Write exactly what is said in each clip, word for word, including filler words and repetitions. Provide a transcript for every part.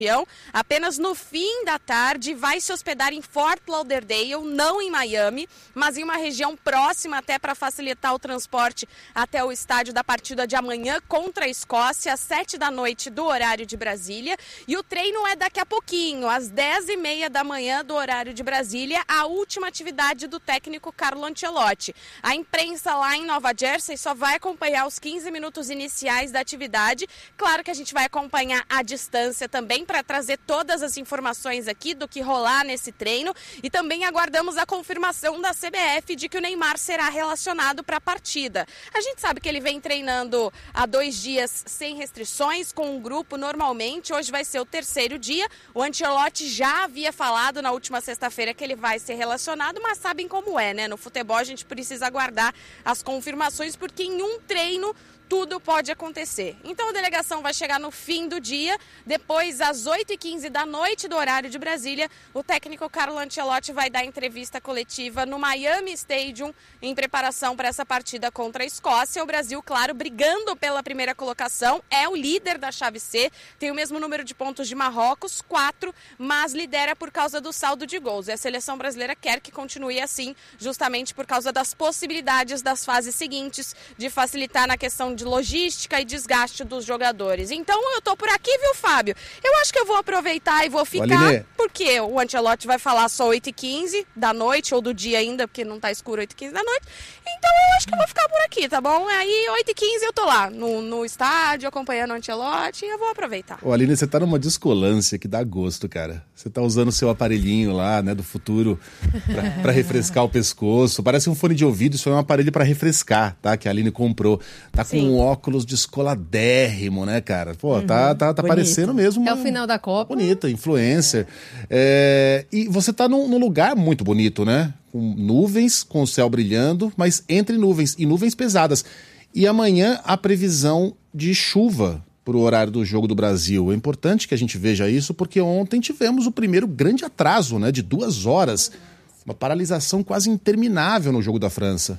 Apenas no fim da tarde vai se hospedar em Fort Lauderdale, não em Miami, mas em uma região próxima até para facilitar o transporte até o estádio da partida de amanhã contra a Escócia, às sete da noite do horário de Brasília. E o treino é daqui a pouquinho, às dez e meia da manhã do horário de Brasília, a última atividade do técnico Carlo Ancelotti. A imprensa lá em Nova Jersey só vai acompanhar os quinze minutos iniciais da atividade. Claro que a gente vai acompanhar à distância também, para trazer todas as informações aqui do que rolar nesse treino, e também aguardamos a confirmação da C B F de que o Neymar será relacionado para a partida. A gente sabe que ele vem treinando há dois dias sem restrições, com um grupo normalmente, hoje vai ser o terceiro dia. O Ancelotti já havia falado na última sexta-feira que ele vai ser relacionado, mas sabem como é, né? No futebol a gente precisa aguardar as confirmações, porque em um treino tudo pode acontecer. Então a delegação vai chegar no fim do dia, depois às oito e quinze da noite do horário de Brasília, o técnico Carlo Ancelotti vai dar entrevista coletiva no Miami Stadium em preparação para essa partida contra a Escócia. O Brasil, claro, brigando pela primeira colocação, é o líder da chave C, tem o mesmo número de pontos de Marrocos, quatro, mas lidera por causa do saldo de gols. E a seleção brasileira quer que continue assim, justamente por causa das possibilidades das fases seguintes, de facilitar na questão de de logística e desgaste dos jogadores. Então eu tô por aqui, viu, Fábio? Eu acho que eu vou aproveitar e vou ficar, Aline, porque o Ancelotti vai falar só oito e quinze da noite, ou do dia ainda, porque não tá escuro oito e quinze da noite. Então eu acho que eu vou ficar por aqui, tá bom? Aí oito e quinze eu tô lá, no, no estádio, acompanhando o Ancelotti, e eu vou aproveitar. Ô, Aline, você tá numa descolância que dá gosto, cara. Você tá usando o seu aparelhinho lá, né, do futuro, pra, pra refrescar o pescoço. Parece um fone de ouvido, isso é um aparelho pra refrescar, tá? Que a Aline comprou. Tá com um óculos descoladérrimo, né, cara? Pô, uhum, tá, tá, tá parecendo mesmo. É o final da Copa. Bonita, influencer. É. É, e você tá num, num lugar muito bonito, né? Com nuvens, com o céu brilhando, mas entre nuvens, e nuvens pesadas. E amanhã a previsão de chuva para o horário do Jogo do Brasil. É importante que a gente veja isso, porque ontem tivemos o primeiro grande atraso, né, de duas horas. Uma paralisação quase interminável no Jogo da França.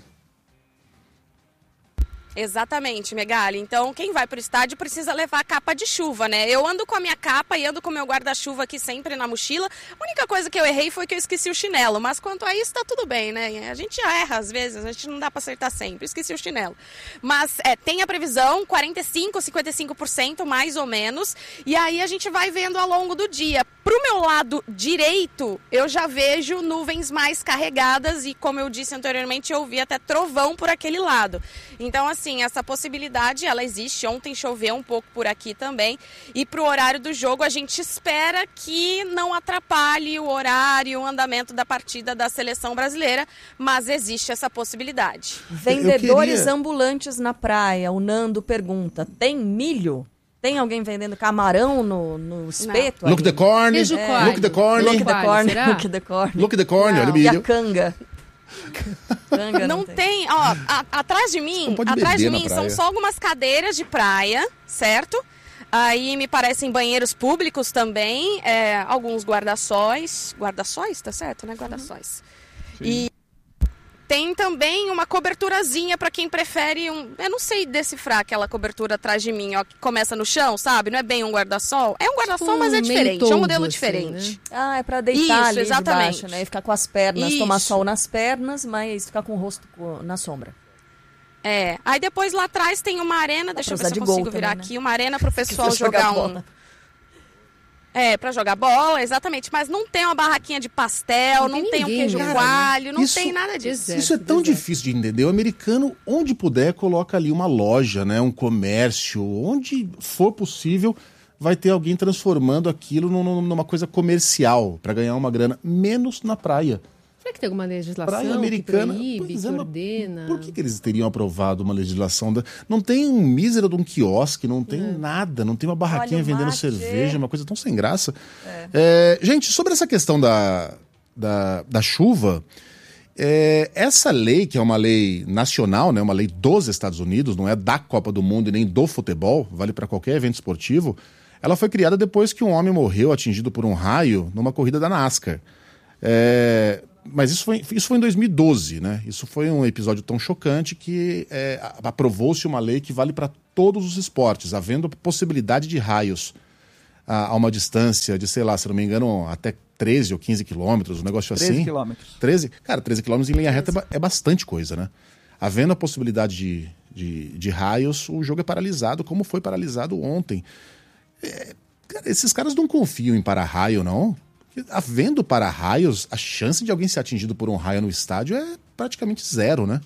Exatamente, Megali. Então, quem vai para o estádio precisa levar a capa de chuva, né? Eu ando com a minha capa e ando com o meu guarda-chuva aqui sempre na mochila. A única coisa que eu errei foi que eu esqueci o chinelo, mas quanto a isso tá tudo bem, né? A gente erra às vezes, a gente não dá para acertar sempre. Eu esqueci o chinelo. Mas é, tem a previsão, quarenta e cinco por cento, cinquenta e cinco por cento mais ou menos, e aí a gente vai vendo ao longo do dia. Pro meu lado direito, eu já vejo nuvens mais carregadas e, como eu disse anteriormente, eu vi até trovão por aquele lado. Então, assim, essa possibilidade, ela existe. Ontem choveu um pouco por aqui também. E pro horário do jogo, a gente espera que não atrapalhe o horário, o andamento da partida da seleção brasileira, mas existe essa possibilidade. Vendedores queria... ambulantes na praia. O Nando pergunta, tem milho? Tem alguém vendendo camarão no, no espeto? Look the corn, Queijo é. coalho. Look the corn, Look the corn, será? look the corn. Look the corn, olha o E milho. a canga? Canga não, não tem. tem, ó, a, atrás de mim, atrás de mim são só algumas cadeiras de praia, certo? Aí me parecem banheiros públicos também, é, alguns guarda-sóis, guarda-sóis, tá certo, né? Guarda-sóis. Sim. E tem também uma coberturazinha para quem prefere um... Eu não sei decifrar aquela cobertura atrás de mim, ó, que começa no chão, sabe? Não é bem um guarda-sol. É um guarda-sol, tipo, mas é diferente. Todo, é um modelo assim, diferente. Né? Ah, é para deitar Isso, ali exatamente. debaixo, né? E ficar com as pernas, Isso. tomar sol nas pernas, mas ficar com o rosto na sombra. É. Aí depois lá atrás tem uma arena, deixa eu ver se eu consigo virar também, né? aqui, uma arena pro pessoal jogar, jogar um... É, pra jogar bola, exatamente. Mas não tem uma barraquinha de pastel, não, não tem, tem um queijo cara, coalho, não isso, tem nada disso. Deserto, isso é tão deserto. difícil de entender. O americano, onde puder, coloca ali uma loja, né, um comércio, onde for possível, vai ter alguém transformando aquilo numa coisa comercial, para ganhar uma grana, menos na praia. Será que tem alguma legislação praia americana, que proíbe, que é, ordena? Por que, que eles teriam aprovado uma legislação? Da... Não tem um mísero de um quiosque, não tem é. nada, não tem uma barraquinha Olha, vendendo mate. cerveja, uma coisa tão sem graça. É. É, gente, sobre essa questão da, da, da chuva, é, essa lei, que é uma lei nacional, né, uma lei dos Estados Unidos, não é da Copa do Mundo e nem do futebol, vale para qualquer evento esportivo, ela foi criada depois que um homem morreu atingido por um raio numa corrida da NASCAR. É... Mas isso foi, isso foi em dois mil e doze, né? Isso foi um episódio tão chocante que é, aprovou-se uma lei que vale para todos os esportes, havendo possibilidade de raios. a, a uma distância de, sei lá, se não me engano, até treze ou quinze quilômetros, um negócio assim. treze quilômetros. treze? Cara, treze quilômetros em linha reta é, ba- é bastante coisa, né? Havendo a possibilidade de, de, de raios, o jogo é paralisado, como foi paralisado ontem. É, cara, esses caras não confiam em para-raio, não. Havendo para-raios, a chance de alguém ser atingido por um raio no estádio é praticamente zero, né?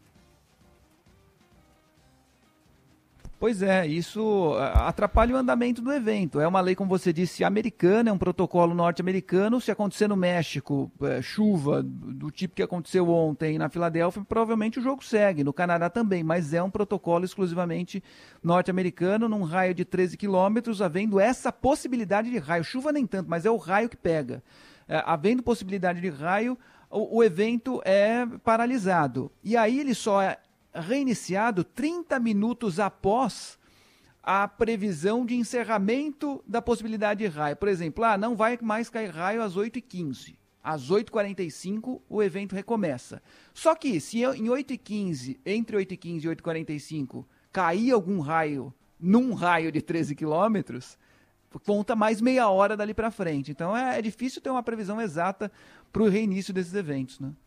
Pois é, isso atrapalha o andamento do evento. É uma lei, como você disse, americana, é um protocolo norte-americano. Se acontecer no México, é, chuva do tipo que aconteceu ontem na Filadélfia, provavelmente o jogo segue. No Canadá também, mas é um protocolo exclusivamente norte-americano, num raio de treze quilômetros, havendo essa possibilidade de raio. Chuva nem tanto, mas é o raio que pega. É, havendo possibilidade de raio, o, o evento é paralisado. E aí ele só é reiniciado trinta minutos após a previsão de encerramento da possibilidade de raio. Por exemplo, ah, não vai mais cair raio às oito e quinze. Às oito e quarenta e cinco o evento recomeça. Só que se em oito e quinze, entre oito e quinze e oito e quarenta e cinco, cair algum raio num raio de treze quilômetros, conta mais meia hora dali para frente. Então é, é difícil ter uma previsão exata para o reinício desses eventos, né?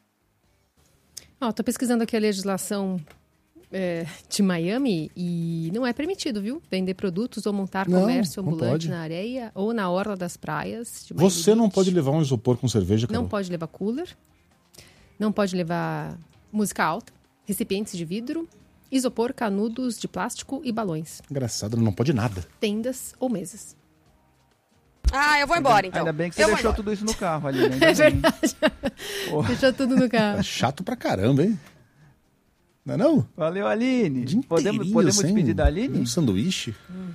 Ó, tô pesquisando aqui a legislação é, de Miami e não é permitido, viu? Vender produtos ou montar Não, comércio não ambulante pode. na areia ou na orla das praias de Miami Você não Beach. pode levar um isopor com cerveja, Carol. Não pode levar cooler, não pode levar música alta, recipientes de vidro, isopor, canudos de plástico e balões, Engraçado, não pode nada. tendas ou mesas. Ah, eu vou embora, então. Ainda bem que você eu vou deixou embora. tudo isso no carro ali, né? Ainda É bem. verdade. Deixou tudo no carro. É chato pra caramba, hein? Não é não? Valeu, Aline. Dia Podemos, inteirinho podemos sem despedir da Aline? Um sanduíche?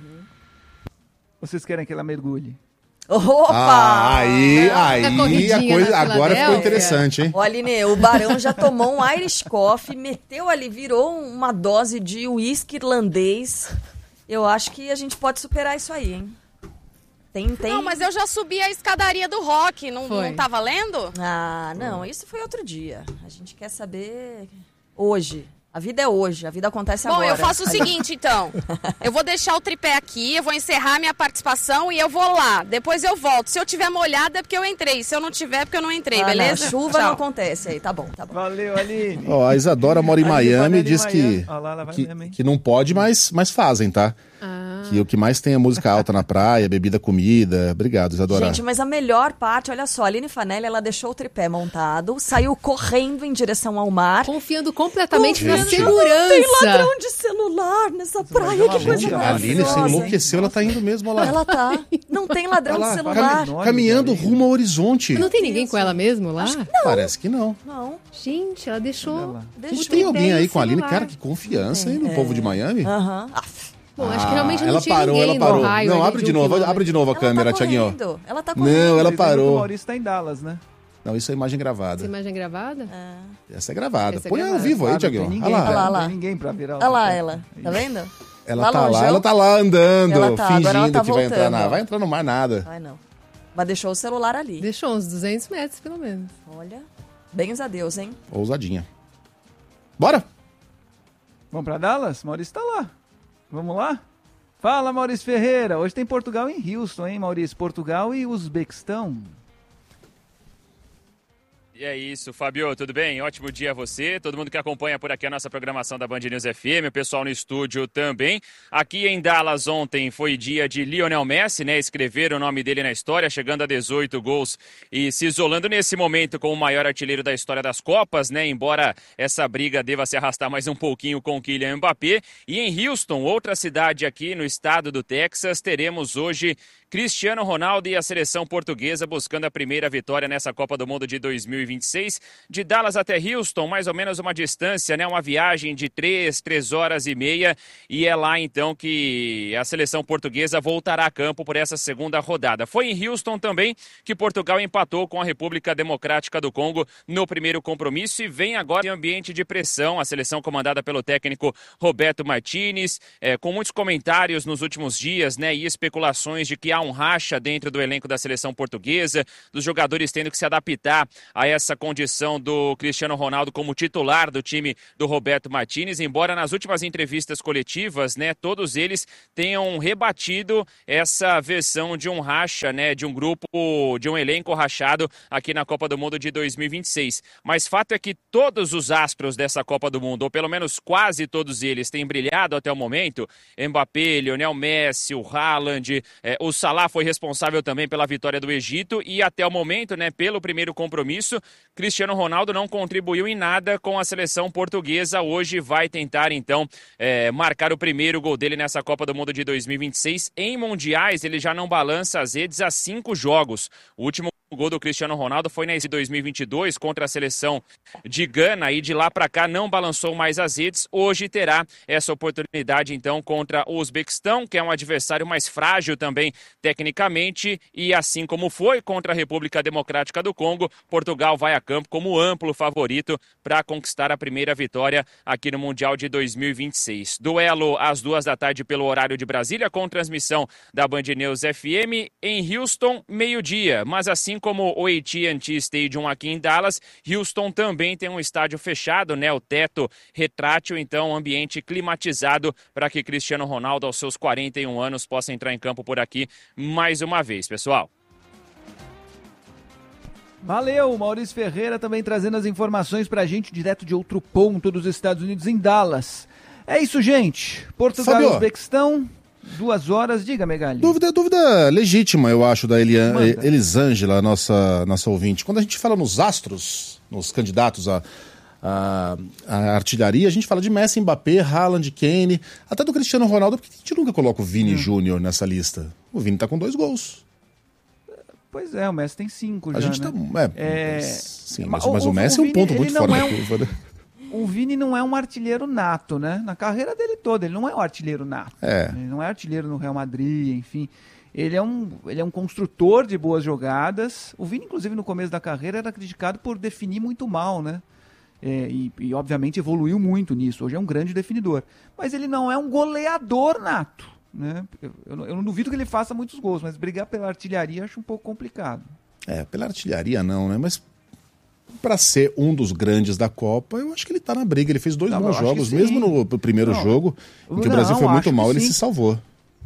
Vocês querem que ela mergulhe? Opa! Ah, aí, aí a corridinha coisa na agora ficou Filadélfia. interessante, hein? Ó, Aline, o Barão já tomou um Irish Coffee, meteu ali, virou uma dose de uísque irlandês. Eu acho que a gente pode superar isso aí, hein? Tem, tem... Não, mas eu já subi a escadaria do rock, não, Foi. não tá valendo? Ah, não, isso foi outro dia. A gente quer saber hoje. A vida é hoje, a vida acontece Bom, agora. eu faço o seguinte, então. Eu vou deixar o tripé aqui, eu vou encerrar minha participação e eu vou lá. Depois eu volto. Se eu tiver molhada é porque eu entrei. Se eu não tiver é porque eu não entrei, Ah, beleza? não, chuva Tchau. não acontece aí, tá bom, tá bom. Valeu, Aline. Ó, a Isadora mora em Aline Miami Vanelli e diz em que, Miami. Ó lá, ela vai que, mesmo, hein? que não pode, mas, mas fazem, tá? Ah. Que o que mais tem é música alta na praia, bebida, comida. Obrigado, Isadora. Gente, mas a melhor parte, olha só, a Aline Fanelli, ela deixou o tripé montado, saiu correndo em direção ao mar. Confiando completamente na Gente. segurança. Tem ladrão de celular nessa praia, que coisa Gente, a Aline se maravilhosa. enlouqueceu, ela tá indo mesmo, olha lá. Ela tá. Não tem ladrão Olha de lá, celular. cami- caminhando Aline. rumo ao horizonte. Não tem ninguém com ela mesmo lá? Parece que não. Não, Gente, ela deixou. Olha lá. deixa Gente, tem eu alguém ver aí o com a Aline? celular. Cara, que confiança, hein, no povo de Miami. Aham. Aff. Bom, acho que realmente Ah, não ela tinha parou, ninguém ela parou. no raio. Não, ali abre de de um novo, quilômetro. abre de novo a Ela câmera, tá Thiaguinho. correndo. Ela tá correndo. Não, ela Vocês lembram que O parou. Maurício tá em Dallas, né? Não, isso é imagem Essa gravada. imagem gravada? Essa é gravada. Essa é Põe ao gravada. vivo aí, Ah, não tem Thiaguinho. ninguém, Olha Olha lá, lá. olha lá. Não tem ninguém pra virar o Olha lá tripé. ela, tá vendo? Ela Lá tá lá, longeão. ela tá lá andando, Ela tá, agora ela fingindo tá que vai entrar voltando, na... ó. Vai entrar no mar nada. Vai não. Mas deixou o celular ali. Deixou uns duzentos metros, pelo menos. Olha, bens a Deus, hein? Ousadinha. Bora? Vamos pra Dallas? Maurício tá lá. Vamos lá? Fala, Maurício Ferreira. Hoje tem Portugal em Houston, hein, Maurício? Portugal e Uzbequistão. E é isso, Fabio, tudo bem? Ótimo dia a você, todo mundo que acompanha por aqui a nossa programação da Band News F M, o pessoal no estúdio também. Aqui em Dallas ontem foi dia de Lionel Messi, né? Escreveram o nome dele na história, chegando a dezoito gols e se isolando nesse momento como o maior artilheiro da história das Copas, né? Embora essa briga deva se arrastar mais um pouquinho com o Kylian Mbappé. E em Houston, outra cidade aqui no estado do Texas, teremos hoje Cristiano Ronaldo e a seleção portuguesa buscando a primeira vitória nessa Copa do Mundo de dois mil e vinte e seis. De Dallas até Houston, mais ou menos uma distância, né? Uma viagem de três, três horas e meia. E é lá então que a seleção portuguesa voltará a campo por essa segunda rodada. Foi em Houston também que Portugal empatou com a República Democrática do Congo no primeiro compromisso e vem agora em ambiente de pressão. A seleção comandada pelo técnico Roberto Martínez, é, com muitos comentários nos últimos dias, né? E especulações de que há um racha dentro do elenco da seleção portuguesa, dos jogadores tendo que se adaptar a essa condição do Cristiano Ronaldo como titular do time do Roberto Martínez, embora nas últimas entrevistas coletivas, né, todos eles tenham rebatido essa versão de um racha, né, de um grupo, de um elenco rachado aqui na Copa do Mundo de dois mil e vinte e seis. Mas fato é que todos os astros dessa Copa do Mundo, ou pelo menos quase todos eles, têm brilhado até o momento. Mbappé, Lionel Messi, o Haaland, eh, o Salah foi responsável também pela vitória do Egito e até o momento, né, pelo primeiro compromisso, Cristiano Ronaldo não contribuiu em nada com a seleção portuguesa. Hoje vai tentar então eh, marcar o primeiro gol dele nessa Copa do Mundo de dois mil e vinte e seis. Em mundiais ele já não balança as redes há cinco jogos. O último O gol do Cristiano Ronaldo foi nesse dois mil e vinte e dois contra a seleção de Gana e de lá para cá não balançou mais as redes. Hoje terá essa oportunidade então contra o Uzbequistão, que é um adversário mais frágil também tecnicamente, e assim como foi contra a República Democrática do Congo, Portugal vai a campo como amplo favorito para conquistar a primeira vitória aqui no Mundial de dois mil e vinte e seis. Duelo às duas da tarde pelo horário de Brasília, com transmissão da Band News F M em Houston, meio-dia, mas assim como o A T and T Stadium aqui em Dallas, Houston também tem um estádio fechado, né? O teto retrátil, então ambiente climatizado para que Cristiano Ronaldo, aos seus quarenta e um anos, possa entrar em campo por aqui mais uma vez, pessoal. Valeu, Maurício Ferreira também trazendo as informações pra gente direto de outro ponto dos Estados Unidos, em Dallas. É isso, gente. Portugal e Uzbequistão. Duas horas, diga, Megali. Dúvida, dúvida legítima, eu acho, da Elian, Elisângela, nossa, nossa ouvinte. Quando a gente fala nos astros, nos candidatos à, à, à artilharia, a gente fala de Messi, Mbappé, Haaland, Kane, até do Cristiano Ronaldo, porque a gente nunca coloca o Vini hum. Júnior nessa lista. O Vini tá com dois gols. Pois é, o Messi tem cinco a já, gente né? tá, é, é... Sim, mas, mas o, o Messi o Vini, é um ponto muito fora é da um... curva, né? O Vini não é um artilheiro nato, né? Na carreira dele toda, ele não é um artilheiro nato. É. Ele não é artilheiro no Real Madrid, enfim. Ele é, um, ele é um construtor de boas jogadas. O Vini, inclusive, no começo da carreira, era criticado por definir muito mal, né? É, e, e, obviamente, evoluiu muito nisso. Hoje é um grande definidor. Mas ele não é um goleador nato, né? Eu, eu, eu não duvido que ele faça muitos gols, mas brigar pela artilharia acho um pouco complicado. É, pela artilharia não, né? Mas para ser um dos grandes da Copa, eu acho que ele tá na briga. Ele fez dois não, bons jogos, mesmo no primeiro não, jogo, em que não, o Brasil foi muito mal, ele sim. se salvou.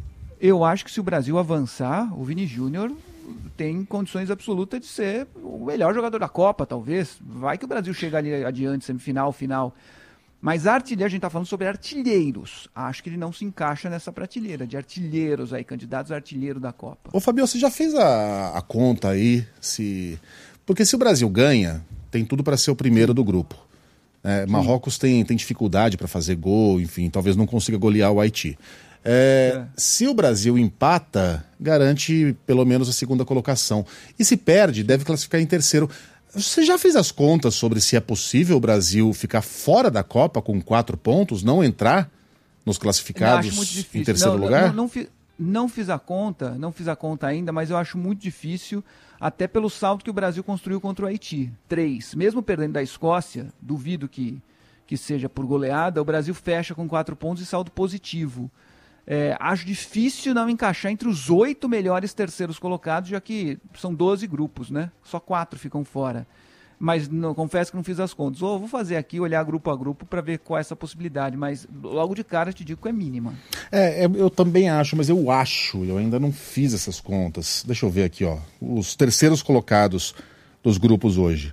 Eu acho que se o Brasil avançar, o Vini Júnior tem condições absolutas de ser o melhor jogador da Copa, talvez. Vai que o Brasil chega ali adiante, semifinal, final. Mas artilheiro, a gente tá falando sobre artilheiros. Acho que ele não se encaixa nessa prateleira de artilheiros aí, candidatos a artilheiro da Copa. Ô, Fabio, você já fez a, a conta aí, se... Porque se o Brasil ganha, tem tudo para ser o primeiro do grupo. É, Marrocos tem, tem dificuldade para fazer gol, enfim, talvez não consiga golear o Haiti. É, é. Se o Brasil empata, garante pelo menos a segunda colocação. E se perde, deve classificar em terceiro. Você já fez as contas sobre se é possível o Brasil ficar fora da Copa com quatro pontos, não entrar nos classificados em terceiro não, lugar? Não, não, não, fiz, não fiz a conta, não fiz a conta ainda, mas eu acho muito difícil, até pelo saldo que o Brasil construiu contra o Haiti. Três. Mesmo perdendo da Escócia, duvido que, que seja por goleada, o Brasil fecha com quatro pontos e saldo positivo. É, acho difícil não encaixar entre os oito melhores terceiros colocados, já que são doze grupos, né? Só quatro ficam fora. Mas não, confesso que não fiz as contas. Ou vou fazer aqui, olhar grupo a grupo para ver qual é essa possibilidade, mas logo de cara te digo que é mínima. É, eu também acho, mas eu acho, eu ainda não fiz essas contas. Deixa eu ver aqui, ó. Os terceiros colocados dos grupos hoje.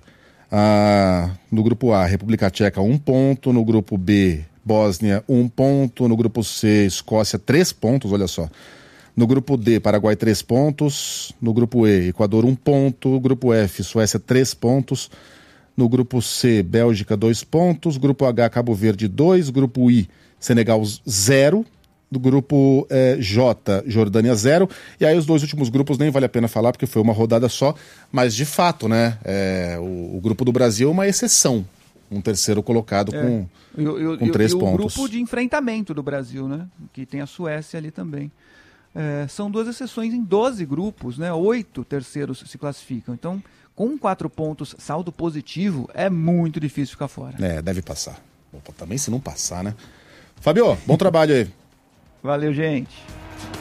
Ah, no grupo A, República Tcheca, um ponto. No grupo B, Bósnia, um ponto. No grupo C, Escócia, três pontos, olha só. No grupo D, Paraguai, três pontos. No grupo E, Equador, um ponto. Grupo F, Suécia, três pontos. No grupo C, Bélgica, dois pontos. Grupo H, Cabo Verde, dois. Grupo I, Senegal, zero. Do grupo eh, J, Jordânia, zero. E aí os dois últimos grupos nem vale a pena falar, porque foi uma rodada só. Mas, de fato, né, é, o, o grupo do Brasil é uma exceção. Um terceiro colocado é. com, eu, com três e pontos. O grupo de enfrentamento do Brasil, né? Que tem a Suécia ali também. É, são duas exceções em doze grupos, né? Oito terceiros se classificam. Então, com quatro pontos, saldo positivo, é muito difícil ficar fora. É, deve passar. Opa, também se não passar, né? Fabio, bom trabalho aí. Valeu, gente.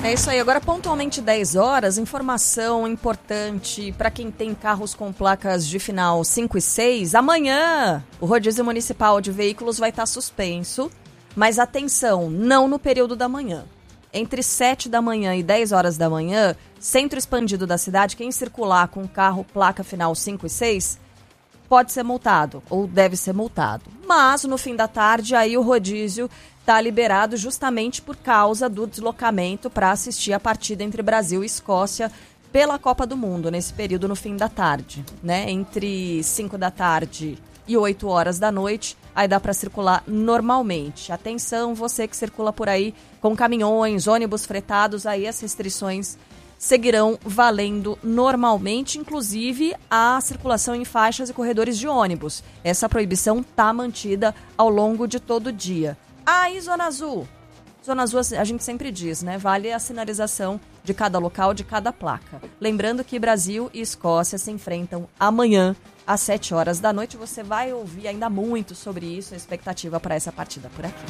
É isso aí. Agora, pontualmente dez horas, informação importante para quem tem carros com placas de final cinco e seis. Amanhã, o rodízio municipal de veículos vai estar suspenso, mas atenção, não no período da manhã. Entre sete da manhã e dez horas da manhã, centro expandido da cidade, quem circular com carro placa final cinco e seis pode ser multado, ou deve ser multado. Mas, no fim da tarde, aí o rodízio está liberado justamente por causa do deslocamento para assistir a partida entre Brasil e Escócia pela Copa do Mundo, nesse período no fim da tarde, né? Entre cinco da tarde e oito horas da noite, aí dá para circular normalmente. Atenção, você que circula por aí com caminhões, ônibus fretados, aí as restrições seguirão valendo normalmente, inclusive a circulação em faixas e corredores de ônibus. Essa proibição está mantida ao longo de todo o dia. Ah, e Zona Azul? Zona Azul, a gente sempre diz, né? Vale a sinalização de cada local, de cada placa. Lembrando que Brasil e Escócia se enfrentam amanhã, às sete horas da noite. Você vai ouvir ainda muito sobre isso, a expectativa para essa partida por aqui.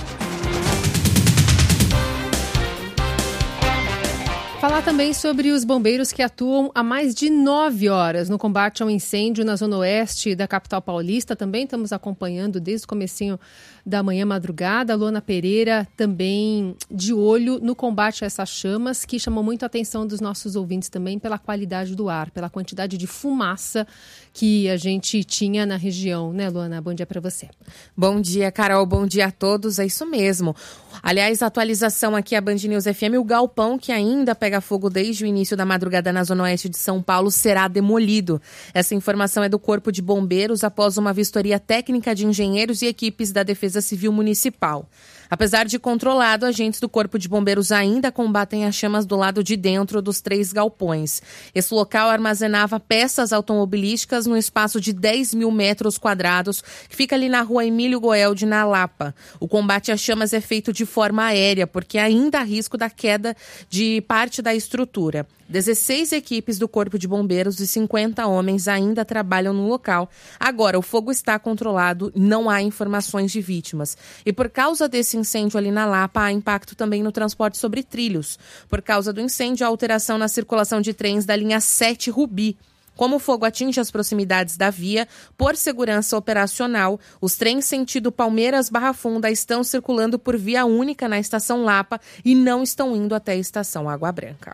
Falar também sobre os bombeiros que atuam há mais de nove horas no combate ao incêndio na zona oeste da capital paulista. Também estamos acompanhando desde o comecinho da manhã, madrugada. A Luana Pereira também de olho no combate a essas chamas, que chamou muito a atenção dos nossos ouvintes também pela qualidade do ar, pela quantidade de fumaça que a gente tinha na região, né, Luana? Bom dia para você. Bom dia, Carol. Bom dia a todos. É isso mesmo. Aliás, a atualização aqui a Band News F M, o galpão que ainda pega fogo desde o início da madrugada na zona oeste de São Paulo será demolido. Essa informação é do Corpo de Bombeiros após uma vistoria técnica de engenheiros e equipes da Defesa Civil Municipal. Apesar de controlado, agentes do Corpo de Bombeiros ainda combatem as chamas do lado de dentro dos três galpões. Esse local armazenava peças automobilísticas num espaço de dez mil metros quadrados, que fica ali na rua Emílio Goeldi, na Lapa. O combate às chamas é feito de forma aérea, porque ainda há risco da queda de parte da estrutura. dezesseis equipes do Corpo de Bombeiros e cinquenta homens ainda trabalham no local. Agora, o fogo está controlado, não há informações de vítimas. E por causa desse incêndio ali na Lapa, há impacto também no transporte sobre trilhos. Por causa do incêndio, há alteração na circulação de trens da linha sete Rubi. Como o fogo atinge as proximidades da via, por segurança operacional, os trens sentido Palmeiras-Barra Funda estão circulando por via única na estação Lapa e não estão indo até a estação Água Branca.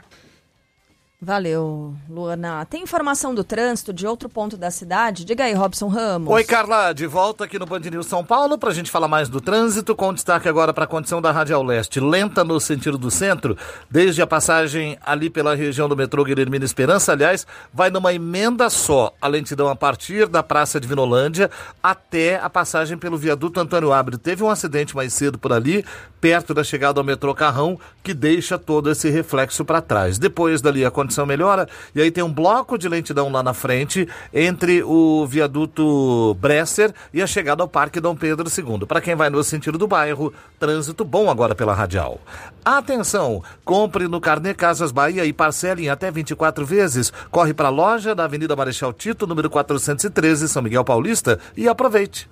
Valeu, Luana. Tem informação do trânsito de outro ponto da cidade? Diga aí, Robson Ramos. Oi, Carla. De volta aqui no Band News São Paulo para a gente falar mais do trânsito, com destaque agora para a condição da Radial Leste. Lenta no sentido do centro, desde a passagem ali pela região do metrô Guilhermina Esperança. Aliás, vai numa emenda só a lentidão a partir da Praça de Vinolândia até a passagem pelo viaduto Antônio Abre. Teve um acidente mais cedo por ali, perto da chegada ao metrô Carrão, que deixa todo esse reflexo para trás. Depois dali a condição melhora, e aí tem um bloco de lentidão lá na frente entre o viaduto Bresser e a chegada ao Parque Dom Pedro segundo. Para quem vai no sentido do bairro, trânsito bom agora pela Radial. Atenção, compre no Carnê Casas Bahia e parcele em até vinte e quatro vezes. Corre para a loja da Avenida Marechal Tito, número quatrocentos e treze, São Miguel Paulista, e aproveite.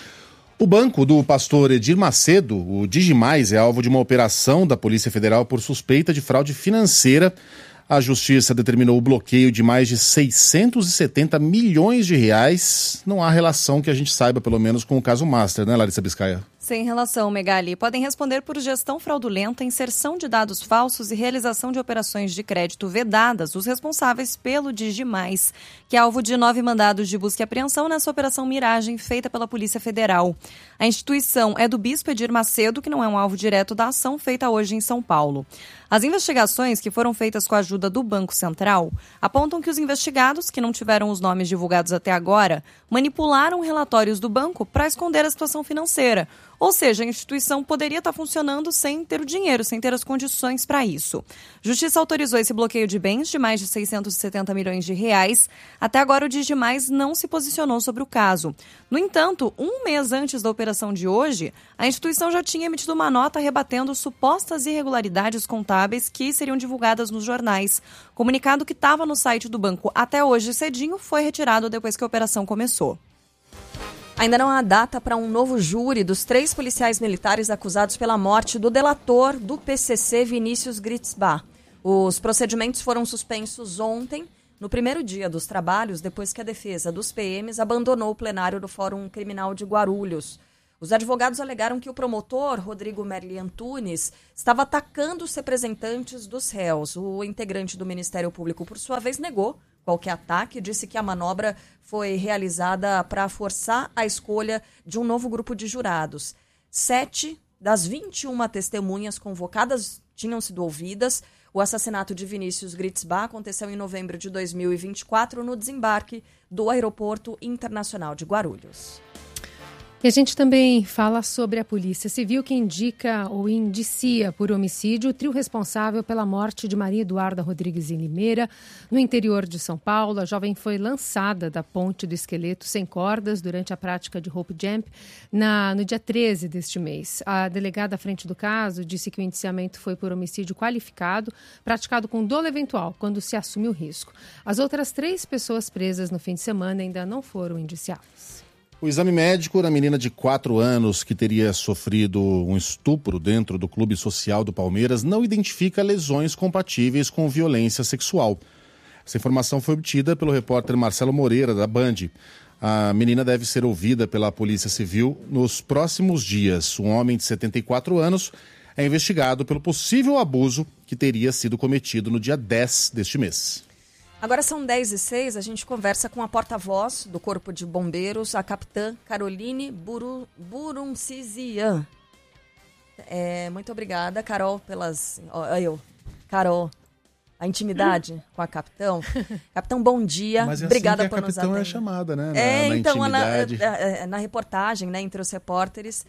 O banco do pastor Edir Macedo, o Digimais, é alvo de uma operação da Polícia Federal por suspeita de fraude financeira. A Justiça determinou o bloqueio de mais de seiscentos e setenta milhões de reais. Não há relação que a gente saiba, pelo menos, com o caso Master, né, Larissa Biscaia? Sem relação, Megali. Podem responder por gestão fraudulenta, inserção de dados falsos e realização de operações de crédito vedadas os responsáveis pelo Digimais, que é alvo de nove mandados de busca e apreensão nessa operação Miragem feita pela Polícia Federal. A instituição é do bispo Edir Macedo, que não é um alvo direto da ação feita hoje em São Paulo. As investigações, que foram feitas com a ajuda do Banco Central, apontam que os investigados, que não tiveram os nomes divulgados até agora, manipularam relatórios do banco para esconder a situação financeira. Ou seja, a instituição poderia estar funcionando sem ter o dinheiro, sem ter as condições para isso. Justiça autorizou esse bloqueio de bens de mais de seiscentos e setenta milhões de reais. Até agora, o Digimais não se posicionou sobre o caso. No entanto, um mês antes da operação de hoje, a instituição já tinha emitido uma nota rebatendo supostas irregularidades contábeis que seriam divulgadas nos jornais. O comunicado que estava no site do banco até hoje cedinho foi retirado depois que a operação começou. Ainda não há data para um novo júri dos três policiais militares acusados pela morte do delator do P C C, Vinícius Gritzbach. Os procedimentos foram suspensos ontem, no primeiro dia dos trabalhos, depois que a defesa dos P Ms abandonou o plenário do Fórum Criminal de Guarulhos. Os advogados alegaram que o promotor, Rodrigo Merli Antunes, estava atacando os representantes dos réus. O integrante do Ministério Público, por sua vez, negou qualquer ataque e disse que a manobra foi realizada para forçar a escolha de um novo grupo de jurados. Sete das vinte e uma testemunhas convocadas tinham sido ouvidas. O assassinato de Vinícius Gritzbach aconteceu em novembro de dois mil e vinte e quatro no desembarque do Aeroporto Internacional de Guarulhos. E a gente também fala sobre a Polícia Civil, que indica ou indicia por homicídio o trio responsável pela morte de Maria Eduarda Rodrigues em Limeira, no interior de São Paulo. A jovem foi lançada da ponte do esqueleto sem cordas durante a prática de rope jump na, no dia treze deste mês. A delegada à frente do caso disse que o indiciamento foi por homicídio qualificado, praticado com dolo eventual, quando se assume o risco. As outras três pessoas presas no fim de semana ainda não foram indiciadas. O exame médico da menina de quatro anos que teria sofrido um estupro dentro do Clube Social do Palmeiras não identifica lesões compatíveis com violência sexual. Essa informação foi obtida pelo repórter Marcelo Moreira, da Band. A menina deve ser ouvida pela Polícia Civil nos próximos dias. Um homem de setenta e quatro anos é investigado pelo possível abuso que teria sido cometido no dia dez deste mês. Agora são dez e seis, a gente conversa com a porta-voz do Corpo de Bombeiros, a capitã Caroline Buru, Buruncizian. É, muito obrigada, Carol, pelas... Ó, eu, Carol, a intimidade com a capitão. Capitão, bom dia. Mas é obrigada assim que por a nos capitão atender. é chamada, né? Na, é, na então, intimidade. na, na reportagem, né, entre os repórteres,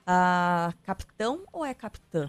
a capitão ou é capitã?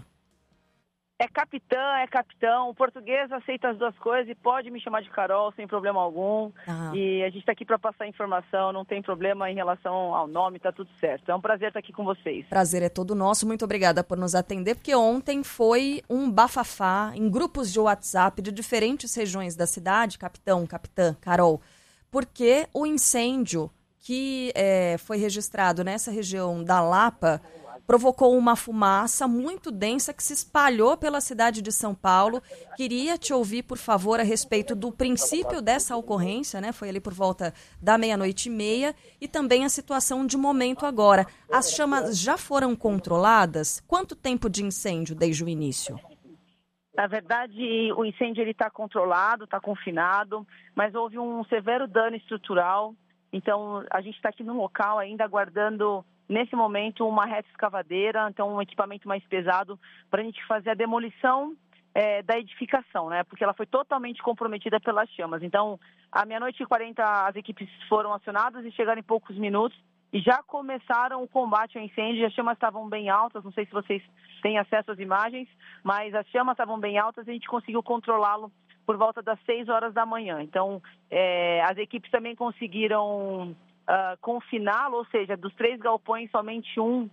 É capitã, é capitão. O português aceita as duas coisas e pode me chamar de Carol sem problema algum. Ah. E a gente está aqui para passar informação, não tem problema em relação ao nome, tá tudo certo. É um prazer estar aqui com vocês. Prazer é todo nosso, muito obrigada por nos atender, porque ontem foi um bafafá em grupos de WhatsApp de diferentes regiões da cidade, capitão, capitã, Carol, porque o incêndio que é, foi registrado nessa região da Lapa provocou uma fumaça muito densa que se espalhou pela cidade de São Paulo. Queria te ouvir, por favor, a respeito do princípio dessa ocorrência, né? Foi ali por volta da meia-noite e meia, e também a situação de momento agora. As chamas já foram controladas? Quanto tempo de incêndio desde o início? Na verdade, o incêndio está controlado, está confinado, mas houve um severo dano estrutural. Então, a gente está aqui no local ainda aguardando, nesse momento, uma reta escavadeira, então um equipamento mais pesado para a gente fazer a demolição é, da edificação, né? Porque ela foi totalmente comprometida pelas chamas. Então, à meia-noite e quarenta, as equipes foram acionadas e chegaram em poucos minutos e já começaram o combate ao incêndio. As chamas estavam bem altas, não sei se vocês têm acesso às imagens, mas as chamas estavam bem altas e a gente conseguiu controlá-lo por volta das seis horas da manhã. Então, é, as equipes também conseguiram Uh, confiná-lo, ou seja, dos três galpões, somente um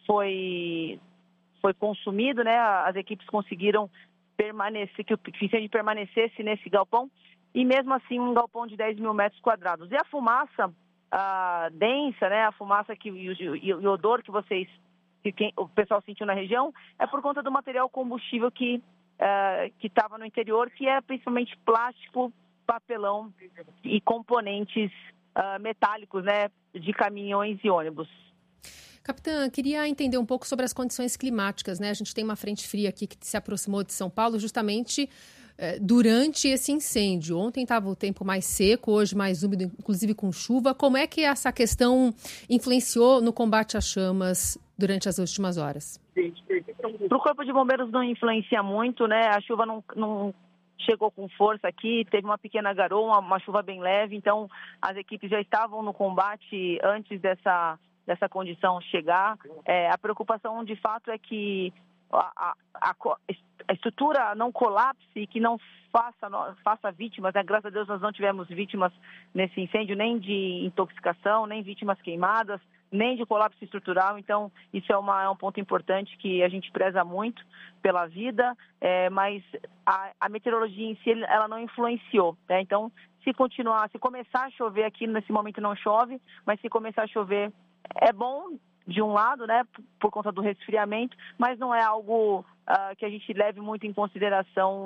foi, foi consumido, né? As equipes conseguiram permanecer, que o incêndio permanecesse nesse galpão, e mesmo assim um galpão de dez mil metros quadrados. E a fumaça uh, densa, né? A fumaça que, e, o, e o odor que vocês, que quem, o pessoal sentiu na região, é por conta do material combustível que uh, que estava no interior, que é principalmente plástico, papelão e componentes Uh, metálicos, né, de caminhões e ônibus. Capitã, queria entender um pouco sobre as condições climáticas, né? A gente tem uma frente fria aqui que se aproximou de São Paulo justamente eh, durante esse incêndio. Ontem estava o tempo mais seco, hoje mais úmido, inclusive com chuva. Como é que essa questão influenciou no combate às chamas durante as últimas horas? Para o Corpo de Bombeiros não influencia muito, né? A chuva não... não... chegou com força aqui, teve uma pequena garoa, uma, uma chuva bem leve, então as equipes já estavam no combate antes dessa, dessa condição chegar. É, a preocupação, de fato, é que a, a, a estrutura não colapse e que não faça, faça vítimas, né? Graças a Deus nós não tivemos vítimas nesse incêndio, nem de intoxicação, nem vítimas queimadas, nem de colapso estrutural. Então, isso é, uma, é um ponto importante que a gente preza muito pela vida, é, mas a, a meteorologia em si, ela não influenciou, né? Então, se continuar, se começar a chover aqui, nesse momento não chove, mas se começar a chover, é bom de um lado, né, por, por conta do resfriamento, mas não é algo uh, que a gente leve muito em consideração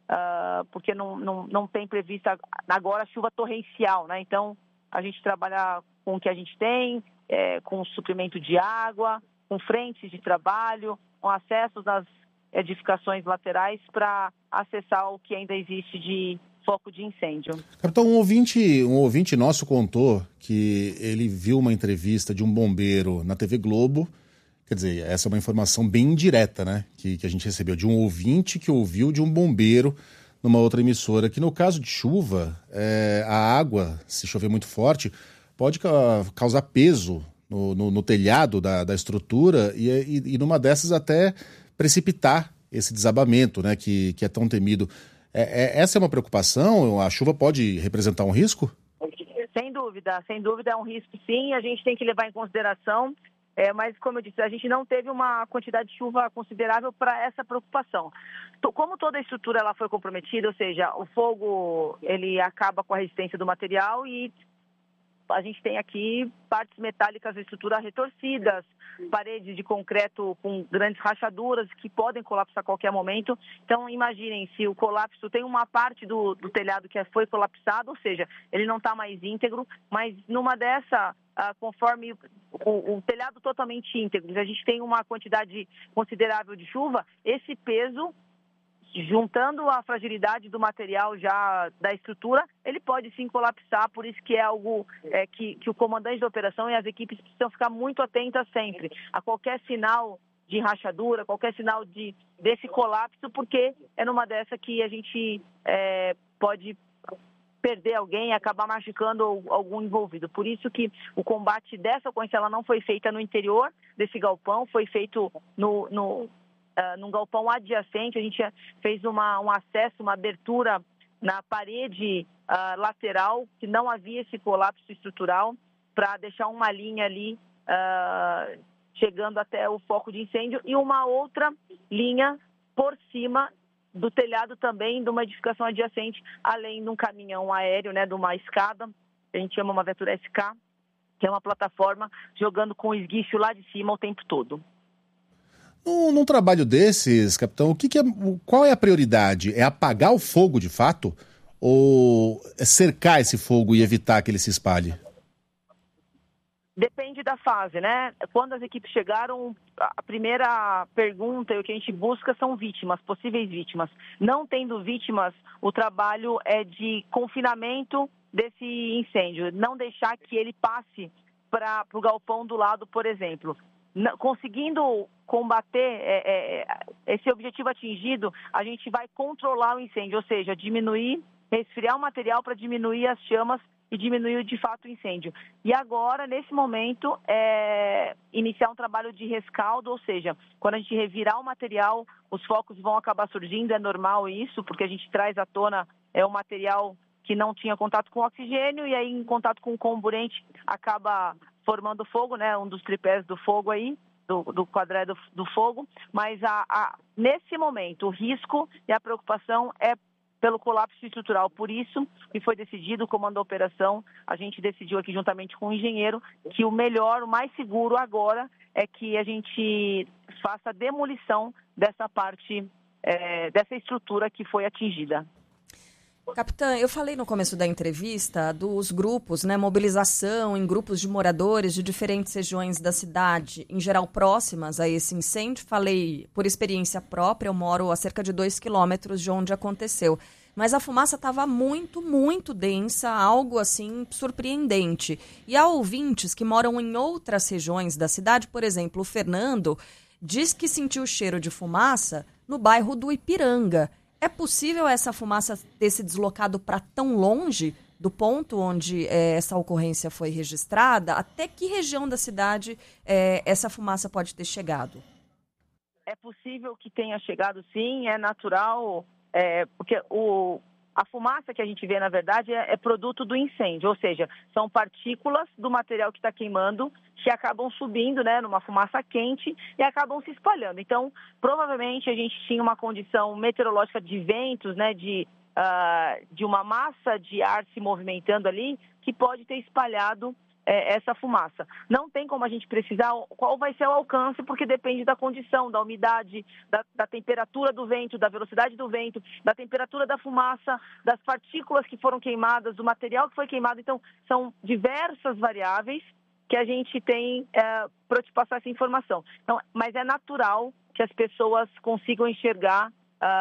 uh, porque não, não, não tem prevista agora chuva torrencial, né? Então, a gente trabalha com o que a gente tem, é, com suprimento de água, com frentes de trabalho, com acessos nas edificações laterais para acessar o que ainda existe de foco de incêndio. Capitão, um ouvinte, um ouvinte nosso contou que ele viu uma entrevista de um bombeiro na T V Globo. Quer dizer, essa é uma informação bem indireta, né? Que, que a gente recebeu de um ouvinte que ouviu de um bombeiro numa outra emissora, que no caso de chuva, é, a água, se chover muito forte, pode ca- causar peso no, no, no telhado da, da estrutura e, e, e numa dessas até precipitar esse desabamento, né, que, que é tão temido. É, é, essa é uma preocupação? A chuva pode representar um risco? Sem dúvida, sem dúvida é um risco sim, a gente tem que levar em consideração, é, mas como eu disse, a gente não teve uma quantidade de chuva considerável para essa preocupação. Como toda a estrutura ela foi comprometida, ou seja, o fogo ele acaba com a resistência do material e a gente tem aqui partes metálicas da estrutura retorcidas, paredes de concreto com grandes rachaduras que podem colapsar a qualquer momento. Então, imaginem, se o colapso tem uma parte do, do telhado que foi colapsado, ou seja, ele não está mais íntegro, mas numa dessa, ah, conforme o, o telhado totalmente íntegro, a gente tem uma quantidade considerável de chuva, esse peso, juntando a fragilidade do material já da estrutura, ele pode sim colapsar, por isso que é algo é, que, que o comandante da operação e as equipes precisam ficar muito atentas sempre a qualquer sinal de rachadura, qualquer sinal de, desse colapso, porque é numa dessa que a gente é, pode perder alguém e acabar machucando algum envolvido. Por isso que o combate dessa ocorrência ela não foi feita no interior desse galpão, foi feito no... no Uh, num galpão adjacente, a gente fez uma, um acesso, uma abertura na parede uh, lateral, que não havia esse colapso estrutural, para deixar uma linha ali uh, chegando até o foco de incêndio e uma outra linha por cima do telhado também de uma edificação adjacente, além de um caminhão aéreo, né, de uma escada, que a gente chama uma Vetura S K, que é uma plataforma jogando com esguicho lá de cima o tempo todo. Num, num trabalho desses, capitão, o que que é, qual é a prioridade? É apagar o fogo de fato? Ou é cercar esse fogo e evitar que ele se espalhe? Depende da fase, né? Quando as equipes chegaram, a primeira pergunta e o que a gente busca são vítimas, possíveis vítimas. Não tendo vítimas, o trabalho é de confinamento desse incêndio, não deixar que ele passe para o galpão do lado, por exemplo. Conseguindo combater é, é, esse objetivo atingido, a gente vai controlar o incêndio, ou seja, diminuir, resfriar o material para diminuir as chamas e diminuir de fato o incêndio. E agora, nesse momento, é iniciar um trabalho de rescaldo, ou seja, quando a gente revirar o material, os focos vão acabar surgindo, é normal isso, porque a gente traz à tona é, o material que não tinha contato com oxigênio e aí em contato com o comburente acaba formando fogo, né, um dos tripés do fogo aí, do, do quadrado do, do fogo, mas a, a, nesse momento o risco e a preocupação é pelo colapso estrutural, por isso que foi decidido, o comando da operação, a gente decidiu aqui juntamente com o engenheiro, que o melhor, o mais seguro agora é que a gente faça a demolição dessa parte, é, dessa estrutura que foi atingida. Capitã, eu falei no começo da entrevista dos grupos, né, mobilização em grupos de moradores de diferentes regiões da cidade, em geral próximas a esse incêndio. Falei por experiência própria, eu moro a cerca de dois quilômetros de onde aconteceu. Mas a fumaça estava muito, muito densa, algo assim surpreendente. E há ouvintes que moram em outras regiões da cidade, por exemplo, o Fernando diz que sentiu o cheiro de fumaça no bairro do Ipiranga. É possível essa fumaça ter se deslocado para tão longe do ponto onde é, essa ocorrência foi registrada? Até que região da cidade é, essa fumaça pode ter chegado? É possível que tenha chegado, sim, é natural, é, porque o, a fumaça que a gente vê, na verdade, é, é produto do incêndio, ou seja, são partículas do material que está queimando que acabam subindo, né, numa fumaça quente e acabam se espalhando. Então, provavelmente a gente tinha uma condição meteorológica de ventos, né, de, uh, de uma massa de ar se movimentando ali, que pode ter espalhado é, essa fumaça. Não tem como a gente precisar qual vai ser o alcance, porque depende da condição, da umidade, da, da temperatura do vento, da velocidade do vento, da temperatura da fumaça, das partículas que foram queimadas, do material que foi queimado. Então, são diversas variáveis que a gente tem é, para te passar essa informação. Então, mas é natural que as pessoas consigam enxergar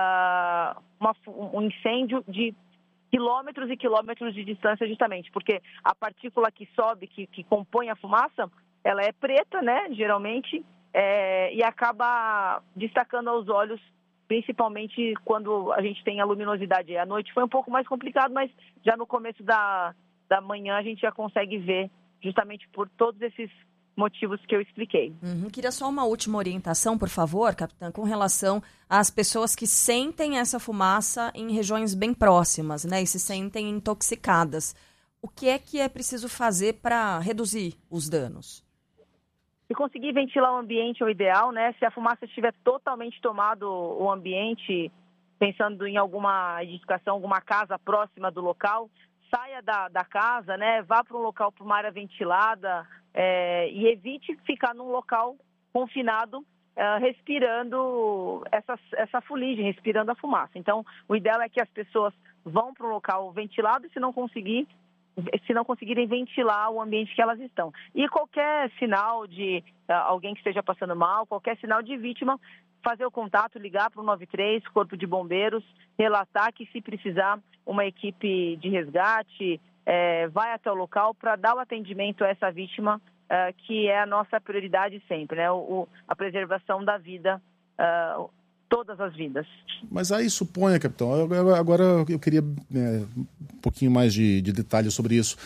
uh, uma, um incêndio de quilômetros e quilômetros de distância, justamente, porque a partícula que sobe, que, que compõe a fumaça, ela é preta, né, geralmente, é, e acaba destacando aos olhos, principalmente quando a gente tem a luminosidade. À noite foi um pouco mais complicado, mas já no começo da, da manhã a gente já consegue ver, justamente por todos esses motivos que eu expliquei. Uhum. Queria só uma última orientação, por favor, capitã, com relação às pessoas que sentem essa fumaça em regiões bem próximas, né, e se sentem intoxicadas. O que é que é preciso fazer para reduzir os danos? Se conseguir ventilar o ambiente é o ideal, né? Se a fumaça estiver totalmente tomado o ambiente, pensando em alguma edificação, alguma casa próxima do local, saia da, da casa, né? Vá para um local, para uma área ventilada, é, e evite ficar num local confinado, é, respirando essa, essa fuligem, respirando a fumaça. Então, o ideal é que as pessoas vão para um local ventilado e, se não conseguir, se não conseguirem ventilar o ambiente que elas estão. E qualquer sinal de uh, alguém que esteja passando mal, qualquer sinal de vítima, fazer o contato, ligar para o nove três, Corpo de Bombeiros, relatar que, se precisar, uma equipe de resgate é, vai até o local para dar o atendimento a essa vítima, uh, que é a nossa prioridade sempre, né? O, o, a preservação da vida, uh, todas as vidas. Mas aí suponha, capitão, agora eu queria é, um pouquinho mais de, de detalhes sobre isso.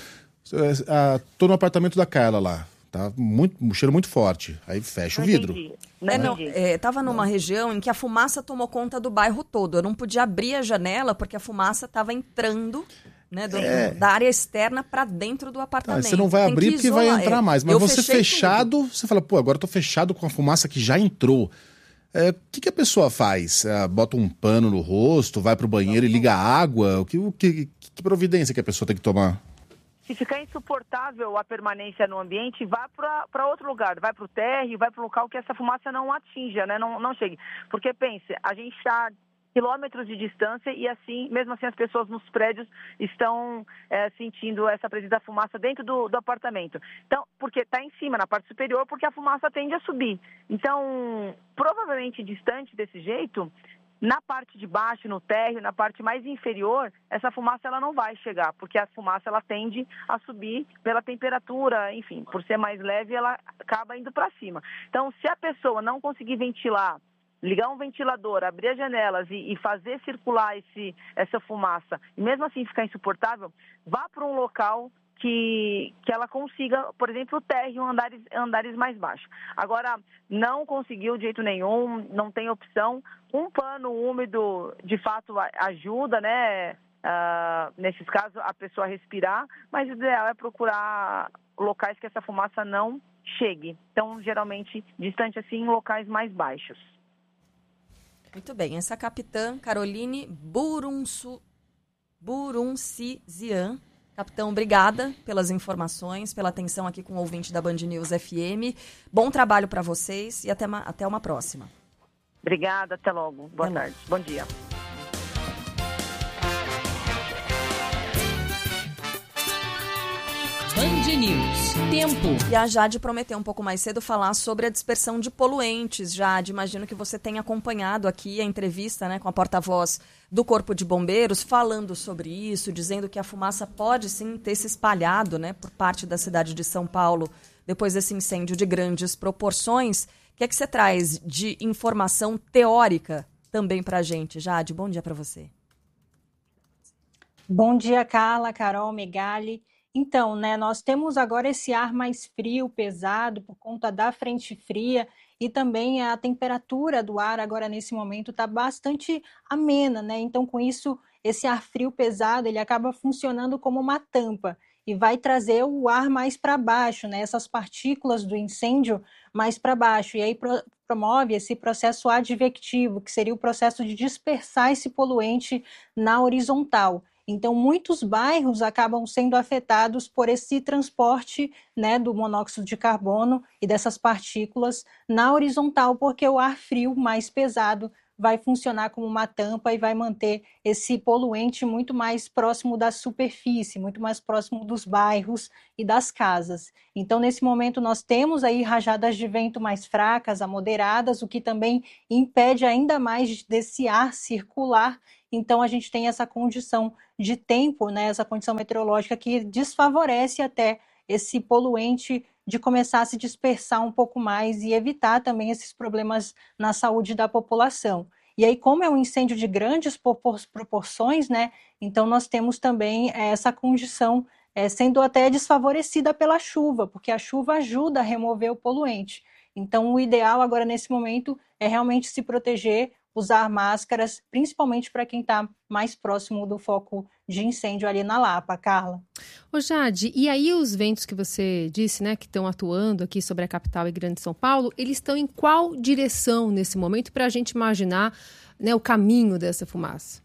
Estou no apartamento da Carla lá, tá? Muito, um cheiro muito forte, aí fecha o vidro. Não, é, não, é, tava numa não. região em que a fumaça tomou conta do bairro todo. Eu não podia abrir a janela porque a fumaça estava entrando, né, do, é. da área externa para dentro do apartamento. Tá, você não vai Tem abrir porque vai entrar é. mais, mas eu você fechado, tudo. Você fala, pô, agora eu tô fechado com a fumaça que já entrou. O é, que, que a pessoa faz? É, bota um pano no rosto, vai pro banheiro e liga a água? O que, o que, que providência que a pessoa tem que tomar? Se ficar insuportável a permanência no ambiente, vá para outro lugar, vai para o térreo, vai para o local que essa fumaça não atinja, né? não, não chegue. Porque, pense, a gente está quilômetros de distância e, assim, mesmo assim, as pessoas nos prédios estão é, sentindo essa presença da fumaça dentro do, do apartamento. Então, porque está em cima, na parte superior, porque a fumaça tende a subir. Então, provavelmente distante desse jeito, na parte de baixo, no térreo, na parte mais inferior, essa fumaça ela não vai chegar, porque a fumaça ela tende a subir pela temperatura, enfim, por ser mais leve, ela acaba indo para cima. Então, se a pessoa não conseguir ventilar, ligar um ventilador, abrir as janelas e, e fazer circular esse, essa fumaça, e mesmo assim ficar insuportável, vá para um local que, que ela consiga, por exemplo, o térreo, andares, andares mais baixos. Agora, não conseguiu de jeito nenhum, não tem opção. Um pano úmido, de fato, ajuda, né? Uh, nesses casos, a pessoa a respirar, mas o ideal é procurar locais que essa fumaça não chegue. Então, geralmente, distante assim, em locais mais baixos. Muito bem, essa é a capitã Caroline Burunsu, Buruncizian. Capitão, obrigada pelas informações, pela atenção aqui com o ouvinte da Band News F M. Bom trabalho para vocês e até uma, até uma próxima. Obrigada, até logo. Boa até tarde. Logo. Bom dia. Band News. Tempo. E a Jade prometeu um pouco mais cedo falar sobre a dispersão de poluentes. Jade, imagino que você tenha acompanhado aqui a entrevista, né, com a porta-voz do Corpo de Bombeiros, falando sobre isso, dizendo que a fumaça pode sim ter se espalhado, né, por parte da cidade de São Paulo depois desse incêndio de grandes proporções. O que é que você traz de informação teórica também para a gente? Jade, bom dia para você. Bom dia, Carla, Carol, Megali. Então, né, nós temos agora esse ar mais frio, pesado, por conta da frente fria, e também a temperatura do ar agora nesse momento está bastante amena, né? Então, com isso, esse ar frio pesado, ele acaba funcionando como uma tampa e vai trazer o ar mais para baixo, né? Essas partículas do incêndio mais para baixo, e aí pro, promove esse processo advectivo, que seria o processo de dispersar esse poluente na horizontal. Então, muitos bairros acabam sendo afetados por esse transporte, né, do monóxido de carbono e dessas partículas na horizontal, porque o ar frio mais pesado vai funcionar como uma tampa e vai manter esse poluente muito mais próximo da superfície, muito mais próximo dos bairros e das casas. Então, nesse momento, nós temos aí rajadas de vento mais fracas a moderadas, o que também impede ainda mais desse ar circular. Então, a gente tem essa condição de tempo, né, essa condição meteorológica que desfavorece até esse poluente de começar a se dispersar um pouco mais e evitar também esses problemas na saúde da população. E aí, como é um incêndio de grandes proporções, né, então nós temos também essa condição é, sendo até desfavorecida pela chuva, porque a chuva ajuda a remover o poluente. Então, o ideal agora, nesse momento, é realmente se proteger, usar máscaras, principalmente para quem está mais próximo do foco de incêndio ali na Lapa, Carla. Ô Jade, e aí os ventos que você disse, né, que estão atuando aqui sobre a capital e Grande São Paulo, eles estão em qual direção nesse momento para a gente imaginar, né, o caminho dessa fumaça?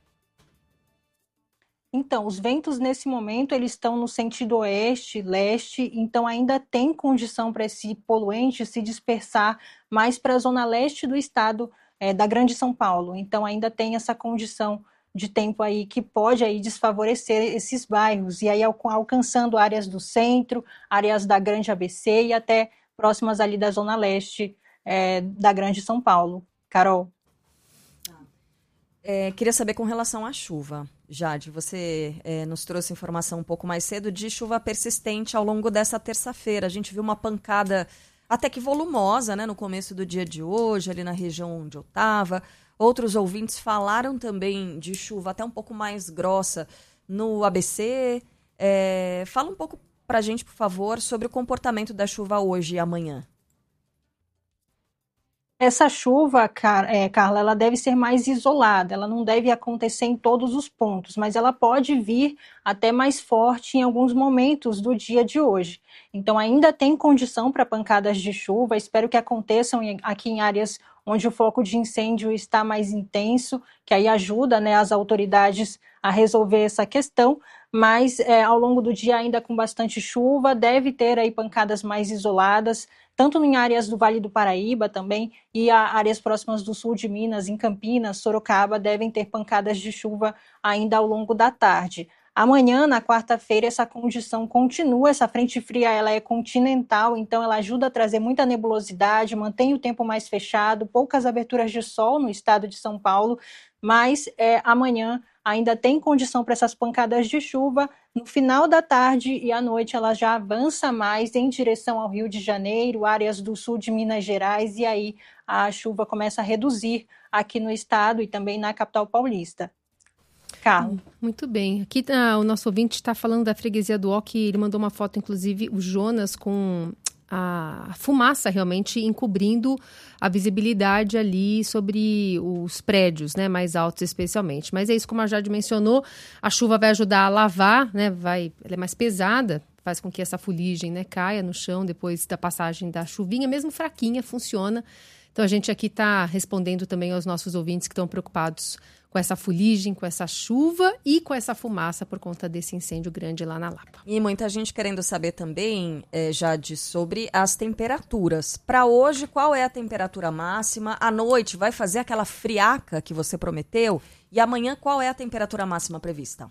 Então, os ventos nesse momento eles estão no sentido oeste, leste, então ainda tem condição para esse poluente se dispersar mais para a zona leste do estado é, da Grande São Paulo. Então ainda tem essa condição de tempo aí que pode aí desfavorecer esses bairros e aí alcançando áreas do centro, áreas da Grande A B C e até próximas ali da zona leste é, da Grande São Paulo. Carol. É, queria saber com relação à chuva. Jade, você é, nos trouxe informação um pouco mais cedo de chuva persistente ao longo dessa terça-feira. A gente viu uma pancada até que volumosa, né, no começo do dia de hoje, ali na região onde eu estava. Outros ouvintes falaram também de chuva até um pouco mais grossa no A B C. É, fala um pouco para a gente, por favor, sobre o comportamento da chuva hoje e amanhã. Essa chuva, Carla, ela deve ser mais isolada, ela não deve acontecer em todos os pontos, mas ela pode vir até mais forte em alguns momentos do dia de hoje. Então ainda tem condição para pancadas de chuva, espero que aconteçam aqui em áreas onde o foco de incêndio está mais intenso, que aí ajuda, né, as autoridades a resolver essa questão, mas é, ao longo do dia ainda com bastante chuva, deve ter aí pancadas mais isoladas, tanto em áreas do Vale do Paraíba também, e a áreas próximas do sul de Minas, em Campinas, Sorocaba, devem ter pancadas de chuva ainda ao longo da tarde. Amanhã, na quarta-feira, essa condição continua, essa frente fria ela é continental, então ela ajuda a trazer muita nebulosidade, mantém o tempo mais fechado, poucas aberturas de sol no estado de São Paulo, mas é, amanhã ainda tem condição para essas pancadas de chuva. No final da tarde e à noite ela já avança mais em direção ao Rio de Janeiro, áreas do sul de Minas Gerais, e aí a chuva começa a reduzir aqui no estado e também na capital paulista. Carlos. Muito bem. Aqui tá, o nosso ouvinte está falando da freguesia do Oque, ele mandou uma foto, inclusive, o Jonas, com a fumaça realmente encobrindo a visibilidade ali sobre os prédios, né, mais altos especialmente. Mas é isso, como a Jade mencionou, a chuva vai ajudar a lavar, né, vai, ela é mais pesada, faz com que essa fuligem, né, caia no chão depois da passagem da chuvinha, mesmo fraquinha, funciona. Então a gente aqui está respondendo também aos nossos ouvintes que estão preocupados com essa fuligem, com essa chuva e com essa fumaça por conta desse incêndio grande lá na Lapa. E muita gente querendo saber também, é, Jade, sobre as temperaturas. Para hoje, qual é a temperatura máxima? À noite, vai fazer aquela friaca que você prometeu? E amanhã, qual é a temperatura máxima prevista?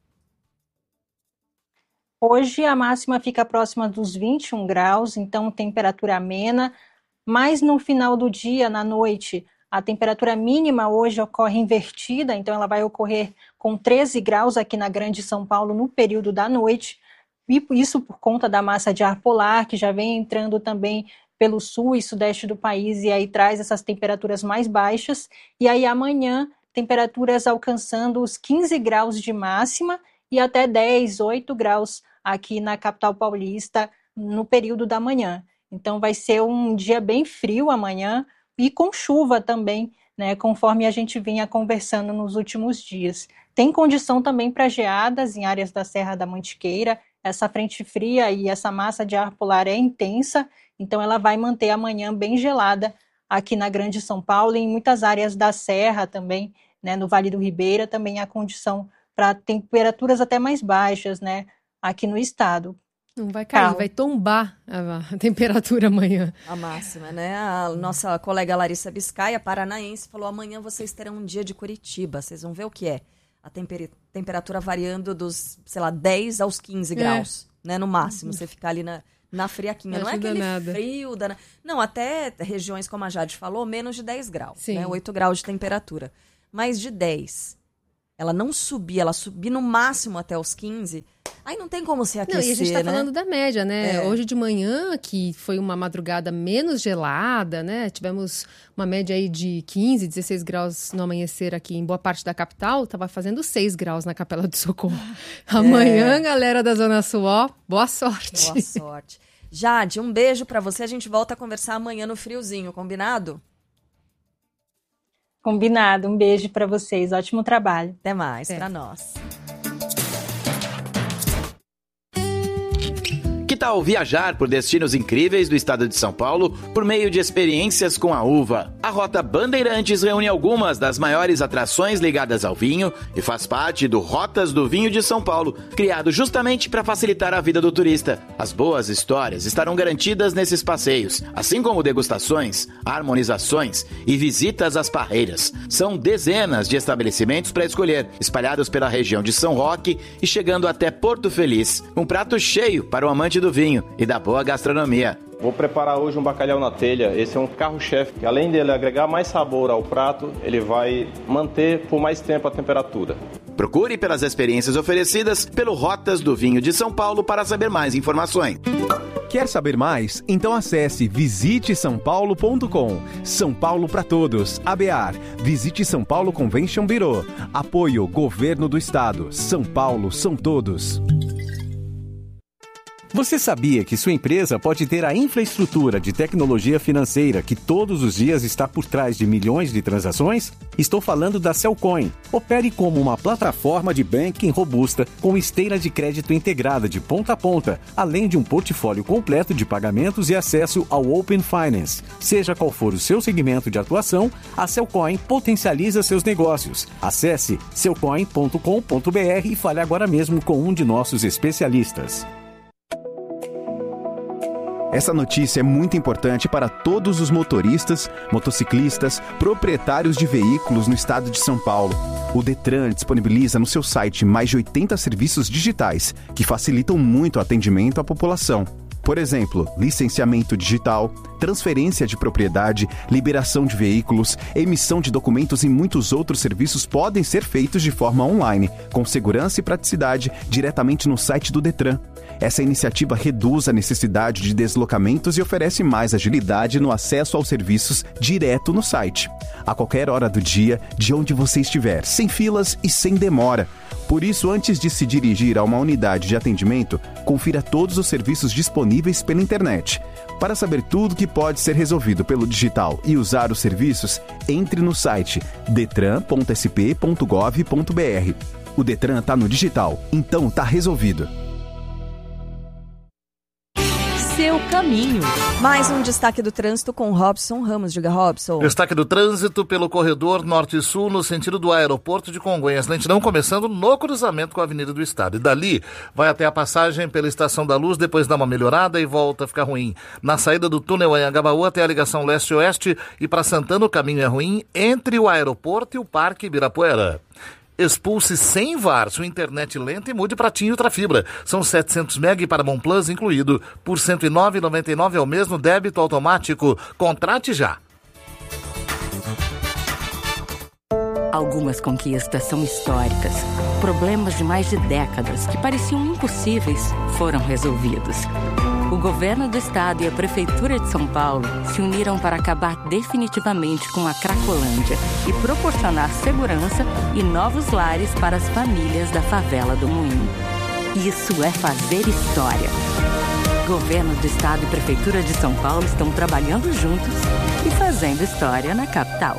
Hoje, a máxima fica próxima dos vinte e um graus, então temperatura amena. Mas no final do dia, na noite, a temperatura mínima hoje ocorre invertida, então ela vai ocorrer com treze graus aqui na Grande São Paulo no período da noite, e isso por conta da massa de ar polar, que já vem entrando também pelo sul e sudeste do país, e aí traz essas temperaturas mais baixas, e aí amanhã, temperaturas alcançando os quinze graus de máxima, e até dez, oito graus aqui na capital paulista no período da manhã. Então vai ser um dia bem frio amanhã, e com chuva também, né, conforme a gente vinha conversando nos últimos dias. Tem condição também para geadas em áreas da Serra da Mantiqueira. Essa frente fria e essa massa de ar polar é intensa, então ela vai manter a manhã bem gelada aqui na Grande São Paulo e em muitas áreas da Serra também, né, no Vale do Ribeira, também há condição para temperaturas até mais baixas, né, aqui no estado. Não vai cair, Carro. vai tombar a, a temperatura amanhã. A máxima, né? A nossa colega Larissa Biscaia, paranaense, falou: amanhã vocês terão um dia de Curitiba, vocês vão ver o que é. A temper- temperatura variando dos, sei lá, dez aos quinze graus, é. né? No máximo, você ficar ali na, na friaquinha. Não, Não é aquele nada. frio, da... não, até regiões como a Jade falou, menos de dez graus, Sim. né? oito graus de temperatura. Mas de dez, ela não subir, ela subir no máximo até os quinze, aí não tem como se aquecer, não, e a gente tá né? falando da média, né? É. Hoje de manhã, que foi uma madrugada menos gelada, né? Tivemos uma média aí de quinze, dezesseis graus no amanhecer aqui em boa parte da capital. Tava fazendo seis graus na Capela do Socorro. É. Amanhã, galera da Zona Sul, ó, boa sorte. Boa sorte. Jade, um beijo pra você. A gente volta a conversar amanhã no friozinho, combinado? Combinado. Um beijo pra vocês. Ótimo trabalho. Até mais é. pra nós. Que tal viajar por destinos incríveis do estado de São Paulo por meio de experiências com a uva? A Rota Bandeirantes reúne algumas das maiores atrações ligadas ao vinho e faz parte do Rotas do Vinho de São Paulo, criado justamente para facilitar a vida do turista. As boas histórias estarão garantidas nesses passeios, assim como degustações, harmonizações e visitas às parreiras. São dezenas de estabelecimentos para escolher, espalhados pela região de São Roque e chegando até Porto Feliz. Um prato cheio para o amante do vinho e da boa gastronomia. Vou preparar hoje um bacalhau na telha. Esse é um carro-chefe, que além dele agregar mais sabor ao prato, ele vai manter por mais tempo a temperatura. Procure pelas experiências oferecidas pelo Rotas do Vinho de São Paulo para saber mais informações. Quer saber mais? Então acesse visite são paulo ponto com. São Paulo para todos. A B A R. Visite São Paulo Convention Bureau. Apoio Governo do Estado. São Paulo são todos. Você sabia que sua empresa pode ter a infraestrutura de tecnologia financeira que todos os dias está por trás de milhões de transações? Estou falando da Cellcoin. Opere como uma plataforma de banking robusta com esteira de crédito integrada de ponta a ponta, além de um portfólio completo de pagamentos e acesso ao Open Finance. Seja qual for o seu segmento de atuação, a Cellcoin potencializa seus negócios. Acesse cellcoin ponto com ponto b r e fale agora mesmo com um de nossos especialistas. Essa notícia é muito importante para todos os motoristas, motociclistas, proprietários de veículos no estado de São Paulo. O Detran disponibiliza no seu site mais de oitenta serviços digitais que facilitam muito o atendimento à população. Por exemplo, licenciamento digital, transferência de propriedade, liberação de veículos, emissão de documentos e muitos outros serviços podem ser feitos de forma online, com segurança e praticidade, diretamente no site do Detran. Essa iniciativa reduz a necessidade de deslocamentos e oferece mais agilidade no acesso aos serviços direto no site. A qualquer hora do dia, de onde você estiver, sem filas e sem demora. Por isso, antes de se dirigir a uma unidade de atendimento, confira todos os serviços disponíveis pela internet. Para saber tudo que pode ser resolvido pelo digital e usar os serviços, entre no site detran ponto s p ponto gov ponto b r. O Detran está no digital, então está resolvido. Seu caminho. Mais um destaque do trânsito com Robson Ramos. Diga, Robson. Destaque do trânsito pelo corredor norte-sul no sentido do aeroporto de Congonhas. Lentidão começando no cruzamento com a Avenida do Estado. E dali vai até a passagem pela Estação da Luz, depois dá uma melhorada e volta a ficar ruim. Na saída do túnel Anhangabaú até a ligação leste-oeste e para Santana o caminho é ruim entre o aeroporto e o Parque Ibirapuera. Expulse sem V A R sua internet lenta e mude para TIM Ultrafibra. São setecentos mega para Mon Plus incluído. Por cento e nove reais e noventa e nove centavos é o mesmo débito automático. Contrate já. Algumas conquistas são históricas. Problemas de mais de décadas que pareciam impossíveis foram resolvidos. O governo do estado e a prefeitura de São Paulo se uniram para acabar definitivamente com a Cracolândia e proporcionar segurança e novos lares para as famílias da favela do Moinho. Isso é fazer história. Governo do estado e prefeitura de São Paulo estão trabalhando juntos e fazendo história na capital.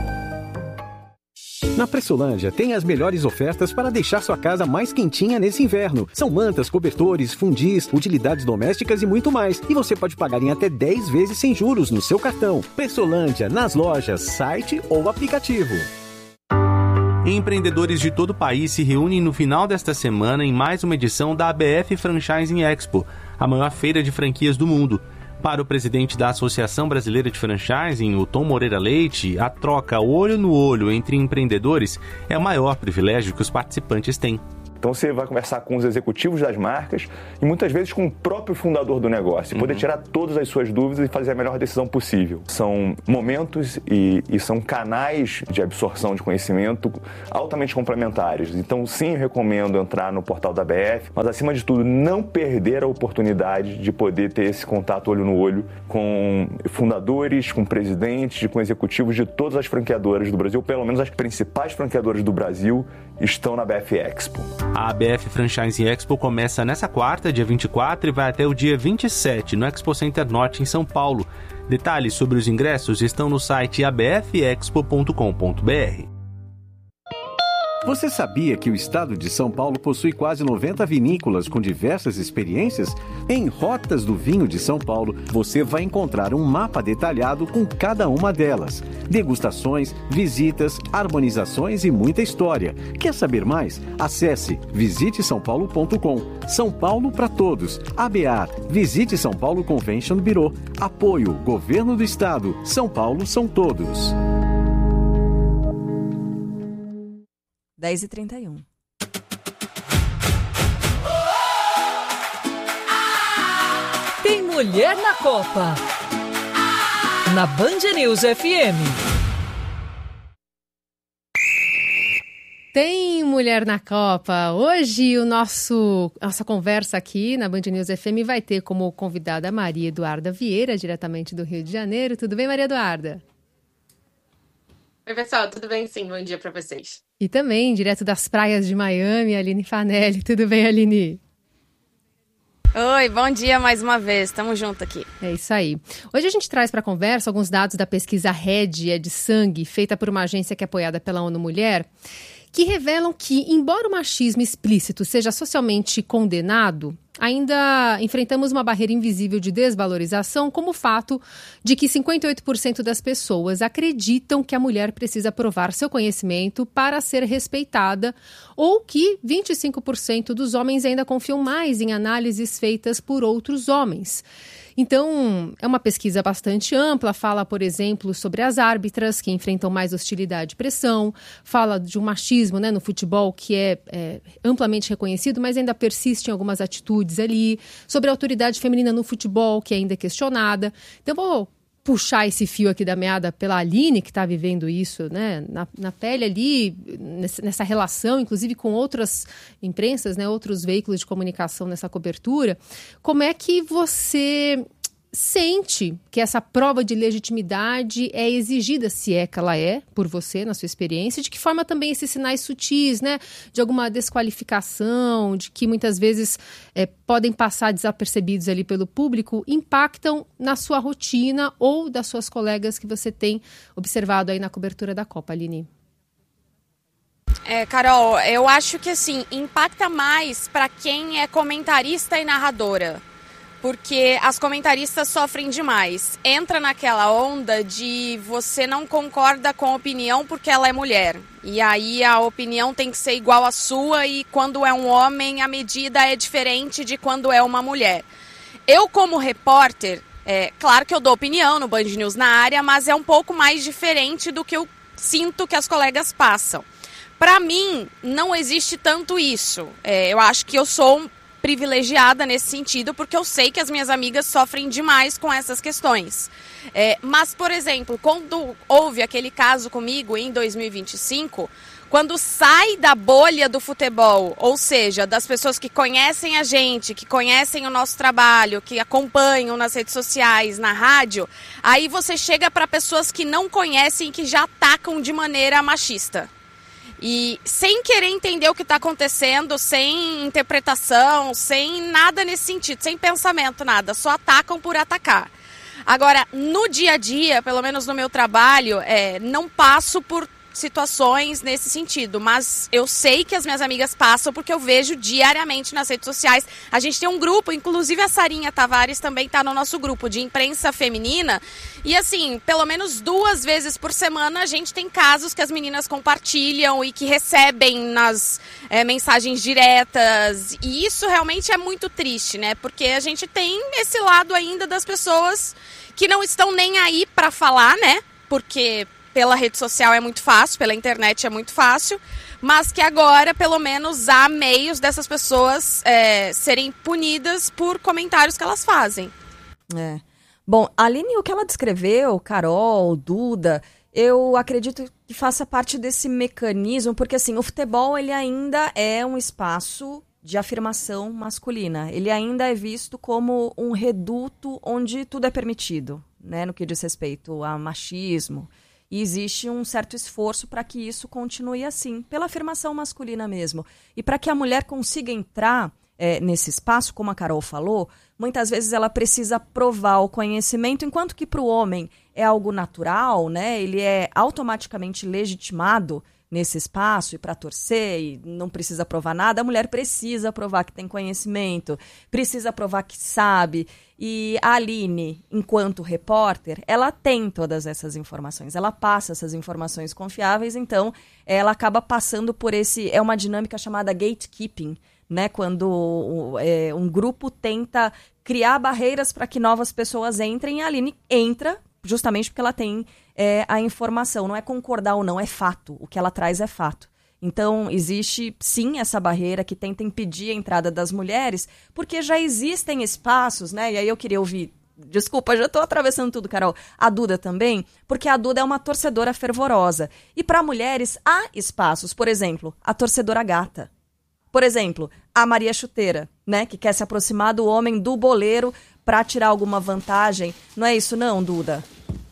Na Pressolândia tem as melhores ofertas para deixar sua casa mais quentinha nesse inverno. São mantas, cobertores, fundis, utilidades domésticas e muito mais. E você pode pagar em até dez vezes sem juros no seu cartão. Pressolândia, nas lojas, site ou aplicativo. Empreendedores de todo o país se reúnem no final desta semana em mais uma edição da A B F Franchising Expo, a maior feira de franquias do mundo. Para o presidente da Associação Brasileira de Franchising, o Tom Moreira Leite, a troca olho no olho entre empreendedores é o maior privilégio que os participantes têm. Então você vai conversar com os executivos das marcas e muitas vezes com o próprio fundador do negócio, poder uhum. tirar todas as suas dúvidas e fazer a melhor decisão possível. São momentos e, e são canais de absorção de conhecimento altamente complementares. Então sim, eu recomendo entrar no portal da A B F, mas acima de tudo não perder a oportunidade de poder ter esse contato olho no olho com fundadores, com presidentes, com executivos de todas as franqueadoras do Brasil, pelo menos as principais franqueadoras do Brasil estão na A B F Expo. A A B F Franchising Expo começa nessa quarta, dia vinte e quatro, e vai até o dia vinte e sete, no Expo Center Norte, em São Paulo. Detalhes sobre os ingressos estão no site a b f expo ponto com ponto b r. Você sabia que o estado de São Paulo possui quase noventa vinícolas com diversas experiências? Em Rotas do Vinho de São Paulo, você vai encontrar um mapa detalhado com cada uma delas. Degustações, visitas, harmonizações e muita história. Quer saber mais? Acesse visite são paulo ponto com. São Paulo para todos. A B A R, Visite São Paulo Convention Bureau. Apoio, Governo do Estado. São Paulo são todos. dez e trinta e um. Tem mulher na Copa. Na Band News F M. Tem mulher na Copa. Hoje o nosso nossa conversa aqui na Band News F M vai ter como convidada a Maria Eduarda Vieira, diretamente do Rio de Janeiro. Tudo bem, Maria Eduarda? Oi, pessoal, tudo bem? Sim, bom dia para vocês. E também, direto das praias de Miami, Aline Fanelli. Tudo bem, Aline? Oi, bom dia mais uma vez. Estamos juntos aqui. É isso aí. Hoje a gente traz para a conversa alguns dados da pesquisa Red é de Sangue, feita por uma agência que é apoiada pela ONU Mulher, que revelam que, embora o machismo explícito seja socialmente condenado, ainda enfrentamos uma barreira invisível de desvalorização, como o fato de que cinquenta e oito por cento das pessoas acreditam que a mulher precisa provar seu conhecimento para ser respeitada, ou que vinte e cinco por cento dos homens ainda confiam mais em análises feitas por outros homens. Então, é uma pesquisa bastante ampla, fala, por exemplo, sobre as árbitras que enfrentam mais hostilidade e pressão, fala de um machismo, né, no futebol que é, é amplamente reconhecido, mas ainda persiste em algumas atitudes ali, sobre a autoridade feminina no futebol, que é ainda é questionada. Então, vou puxar esse fio aqui da meada pela Aline, que está vivendo isso, né, na, na pele ali, nessa, nessa relação, inclusive com outras imprensas, né, outros veículos de comunicação nessa cobertura. Como é que você sente que essa prova de legitimidade é exigida, se é que ela é, por você, na sua experiência? De que forma também esses sinais sutis, né, de alguma desqualificação, de que muitas vezes é, podem passar desapercebidos ali pelo público, impactam na sua rotina ou das suas colegas que você tem observado aí na cobertura da Copa, Aline? É, Carol, eu acho que assim, impacta mais para quem é comentarista e narradora. Porque as comentaristas sofrem demais. Entra naquela onda de você não concorda com a opinião porque ela é mulher. E aí a opinião tem que ser igual à sua e quando é um homem a medida é diferente de quando é uma mulher. Eu como repórter, é claro que eu dou opinião no Band News na área, mas é um pouco mais diferente do que eu sinto que as colegas passam. Para mim, não existe tanto isso. É, eu acho que eu sou um privilegiada nesse sentido, porque eu sei que as minhas amigas sofrem demais com essas questões. É, mas, por exemplo, quando houve aquele caso comigo em dois mil e vinte e cinco, quando sai da bolha do futebol, ou seja, das pessoas que conhecem a gente, que conhecem o nosso trabalho, que acompanham nas redes sociais, na rádio, aí você chega para pessoas que não conhecem e que já atacam de maneira machista. E sem querer entender o que está acontecendo, sem interpretação, sem nada nesse sentido, sem pensamento, nada. Só atacam por atacar. Agora, no dia a dia, pelo menos no meu trabalho, é, não passo por situações nesse sentido, mas eu sei que as minhas amigas passam porque eu vejo diariamente nas redes sociais. A gente tem um grupo, inclusive a Sarinha Tavares também está no nosso grupo de imprensa feminina, e assim, pelo menos duas vezes por semana a gente tem casos que as meninas compartilham e que recebem nas é, mensagens diretas, e isso realmente é muito triste, né? Porque a gente tem esse lado ainda das pessoas que não estão nem aí para falar, né? Porque pela rede social é muito fácil, pela internet é muito fácil, mas que agora, pelo menos, há meios dessas pessoas é, serem punidas por comentários que elas fazem. É. Bom, Aline, o que ela descreveu, Carol, Duda, eu acredito que faça parte desse mecanismo, porque assim, o futebol ele ainda é um espaço de afirmação masculina. Ele ainda é visto como um reduto onde tudo é permitido, né, no que diz respeito a machismo. E existe um certo esforço para que isso continue assim, pela afirmação masculina mesmo. E para que a mulher consiga entrar é, nesse espaço, como a Carol falou, muitas vezes ela precisa provar o conhecimento, enquanto que para o homem é algo natural, né? Ele é automaticamente legitimado nesse espaço e para torcer e não precisa provar nada. A mulher precisa provar que tem conhecimento, precisa provar que sabe. E a Aline, enquanto repórter, ela tem todas essas informações, ela passa essas informações confiáveis, então ela acaba passando por esse... É uma dinâmica chamada gatekeeping, né? Quando é, um grupo tenta criar barreiras para que novas pessoas entrem, e a Aline entra justamente porque ela tem é, a informação. Não é concordar ou não, é fato. O que ela traz é fato. Então, existe, sim, essa barreira que tenta impedir a entrada das mulheres, porque já existem espaços, né? E aí eu queria ouvir... Desculpa, já estou atravessando tudo, Carol. A Duda também, porque a Duda é uma torcedora fervorosa. E para mulheres há espaços. Por exemplo, a torcedora gata. Por exemplo, a Maria Chuteira, né? Que quer se aproximar do homem do boleiro para tirar alguma vantagem. Não é isso não, Duda?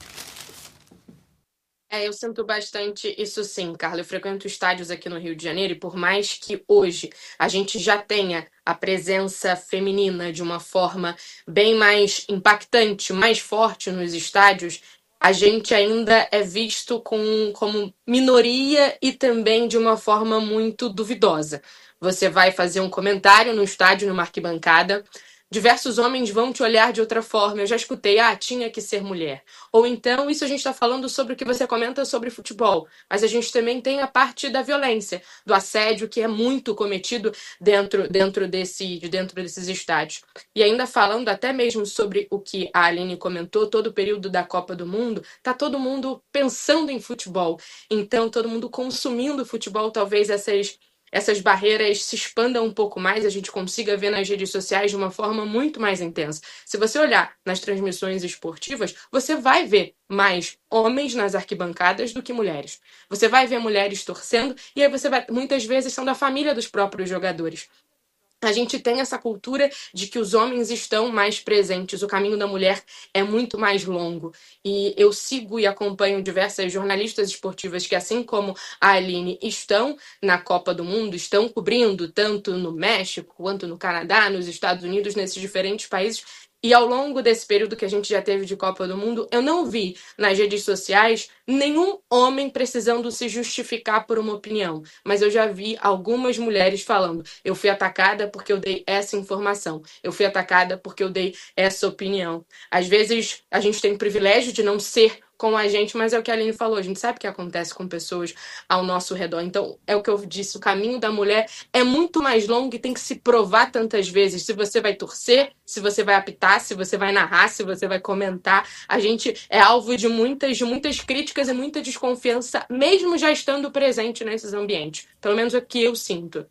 É, eu sinto bastante isso sim, Carla. Eu frequento estádios aqui no Rio de Janeiro e por mais que hoje a gente já tenha a presença feminina de uma forma bem mais impactante, mais forte nos estádios, a gente ainda é visto com, como minoria e também de uma forma muito duvidosa. Você vai fazer um comentário no estádio, numa arquibancada, diversos homens vão te olhar de outra forma. Eu já escutei, ah, tinha que ser mulher. Ou então, isso a gente está falando sobre o que você comenta sobre futebol. Mas a gente também tem a parte da violência, do assédio, que é muito cometido dentro, dentro, desse, dentro desses estádios. E ainda falando até mesmo sobre o que a Aline comentou, todo o período da Copa do Mundo, tá todo mundo pensando em futebol. Então, todo mundo consumindo futebol, talvez essas... essas barreiras se expandam um pouco mais, a gente consiga ver nas redes sociais de uma forma muito mais intensa. Se você olhar nas transmissões esportivas, você vai ver mais homens nas arquibancadas do que mulheres. Você vai ver mulheres torcendo e aí você vai, muitas vezes são da família dos próprios jogadores. A gente tem essa cultura de que os homens estão mais presentes, o caminho da mulher é muito mais longo. E eu sigo e acompanho diversas jornalistas esportivas que, assim como a Aline, estão na Copa do Mundo, estão cobrindo tanto no México, quanto no Canadá, nos Estados Unidos, nesses diferentes países. E ao longo desse período que a gente já teve de Copa do Mundo, eu não vi nas redes sociais nenhum homem precisando se justificar por uma opinião. Mas eu já vi algumas mulheres falando, eu fui atacada porque eu dei essa informação. Eu fui atacada porque eu dei essa opinião. Às vezes a gente tem o privilégio de não ser com a gente, mas é o que a Aline falou, a gente sabe o que acontece com pessoas ao nosso redor. Então, é o que eu disse, o caminho da mulher é muito mais longo e tem que se provar tantas vezes. Se você vai torcer, se você vai apitar, se você vai narrar, se você vai comentar. A gente é alvo de muitas, de muitas críticas e muita desconfiança, mesmo já estando presente nesses ambientes. Pelo menos é o que eu sinto.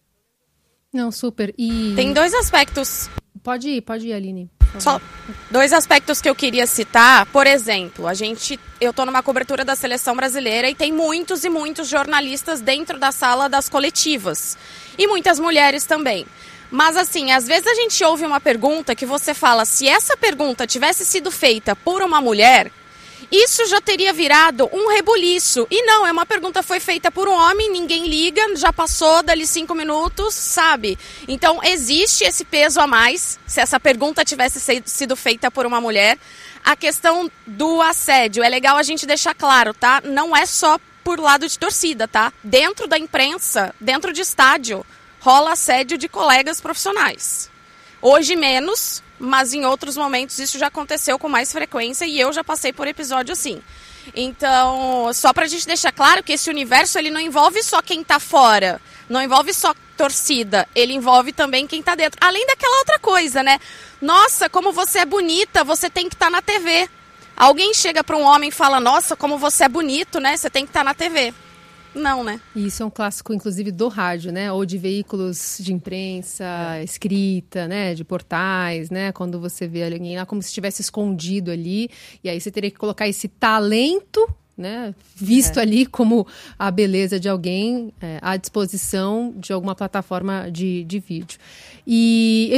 Não, super. E... Tem dois aspectos. Pode ir, pode ir, Aline. Só dois aspectos que eu queria citar. Por exemplo, a gente, eu estou numa cobertura da seleção brasileira e tem muitos e muitos jornalistas dentro da sala das coletivas. E muitas mulheres também. Mas assim, às vezes a gente ouve uma pergunta que você fala, se essa pergunta tivesse sido feita por uma mulher, isso já teria virado um rebuliço. E não, é uma pergunta foi feita por um homem, ninguém liga, já passou dali cinco minutos, sabe? Então, existe esse peso a mais, se essa pergunta tivesse sido feita por uma mulher. A questão do assédio, é legal a gente deixar claro, tá? Não é só por lado de torcida, tá? Dentro da imprensa, dentro de estádio, rola assédio de colegas profissionais. Hoje menos, mas em outros momentos isso já aconteceu com mais frequência e eu já passei por episódio assim. Então, só pra gente deixar claro que esse universo ele não envolve só quem tá fora, não envolve só torcida, ele envolve também quem tá dentro. Além daquela outra coisa, né? Nossa, como você é bonita, você tem que estar tá na T V. Alguém chega para um homem e fala, nossa, como você é bonito, né? Você tem que estar tá na T V. Não, né? Isso é um clássico, inclusive, do rádio, né? Ou de veículos de imprensa, é. escrita, né? De portais, né? Quando você vê alguém lá como se estivesse escondido ali. E aí você teria que colocar esse talento, né? Visto é. ali como a beleza de alguém é, à disposição de alguma plataforma de, de vídeo. E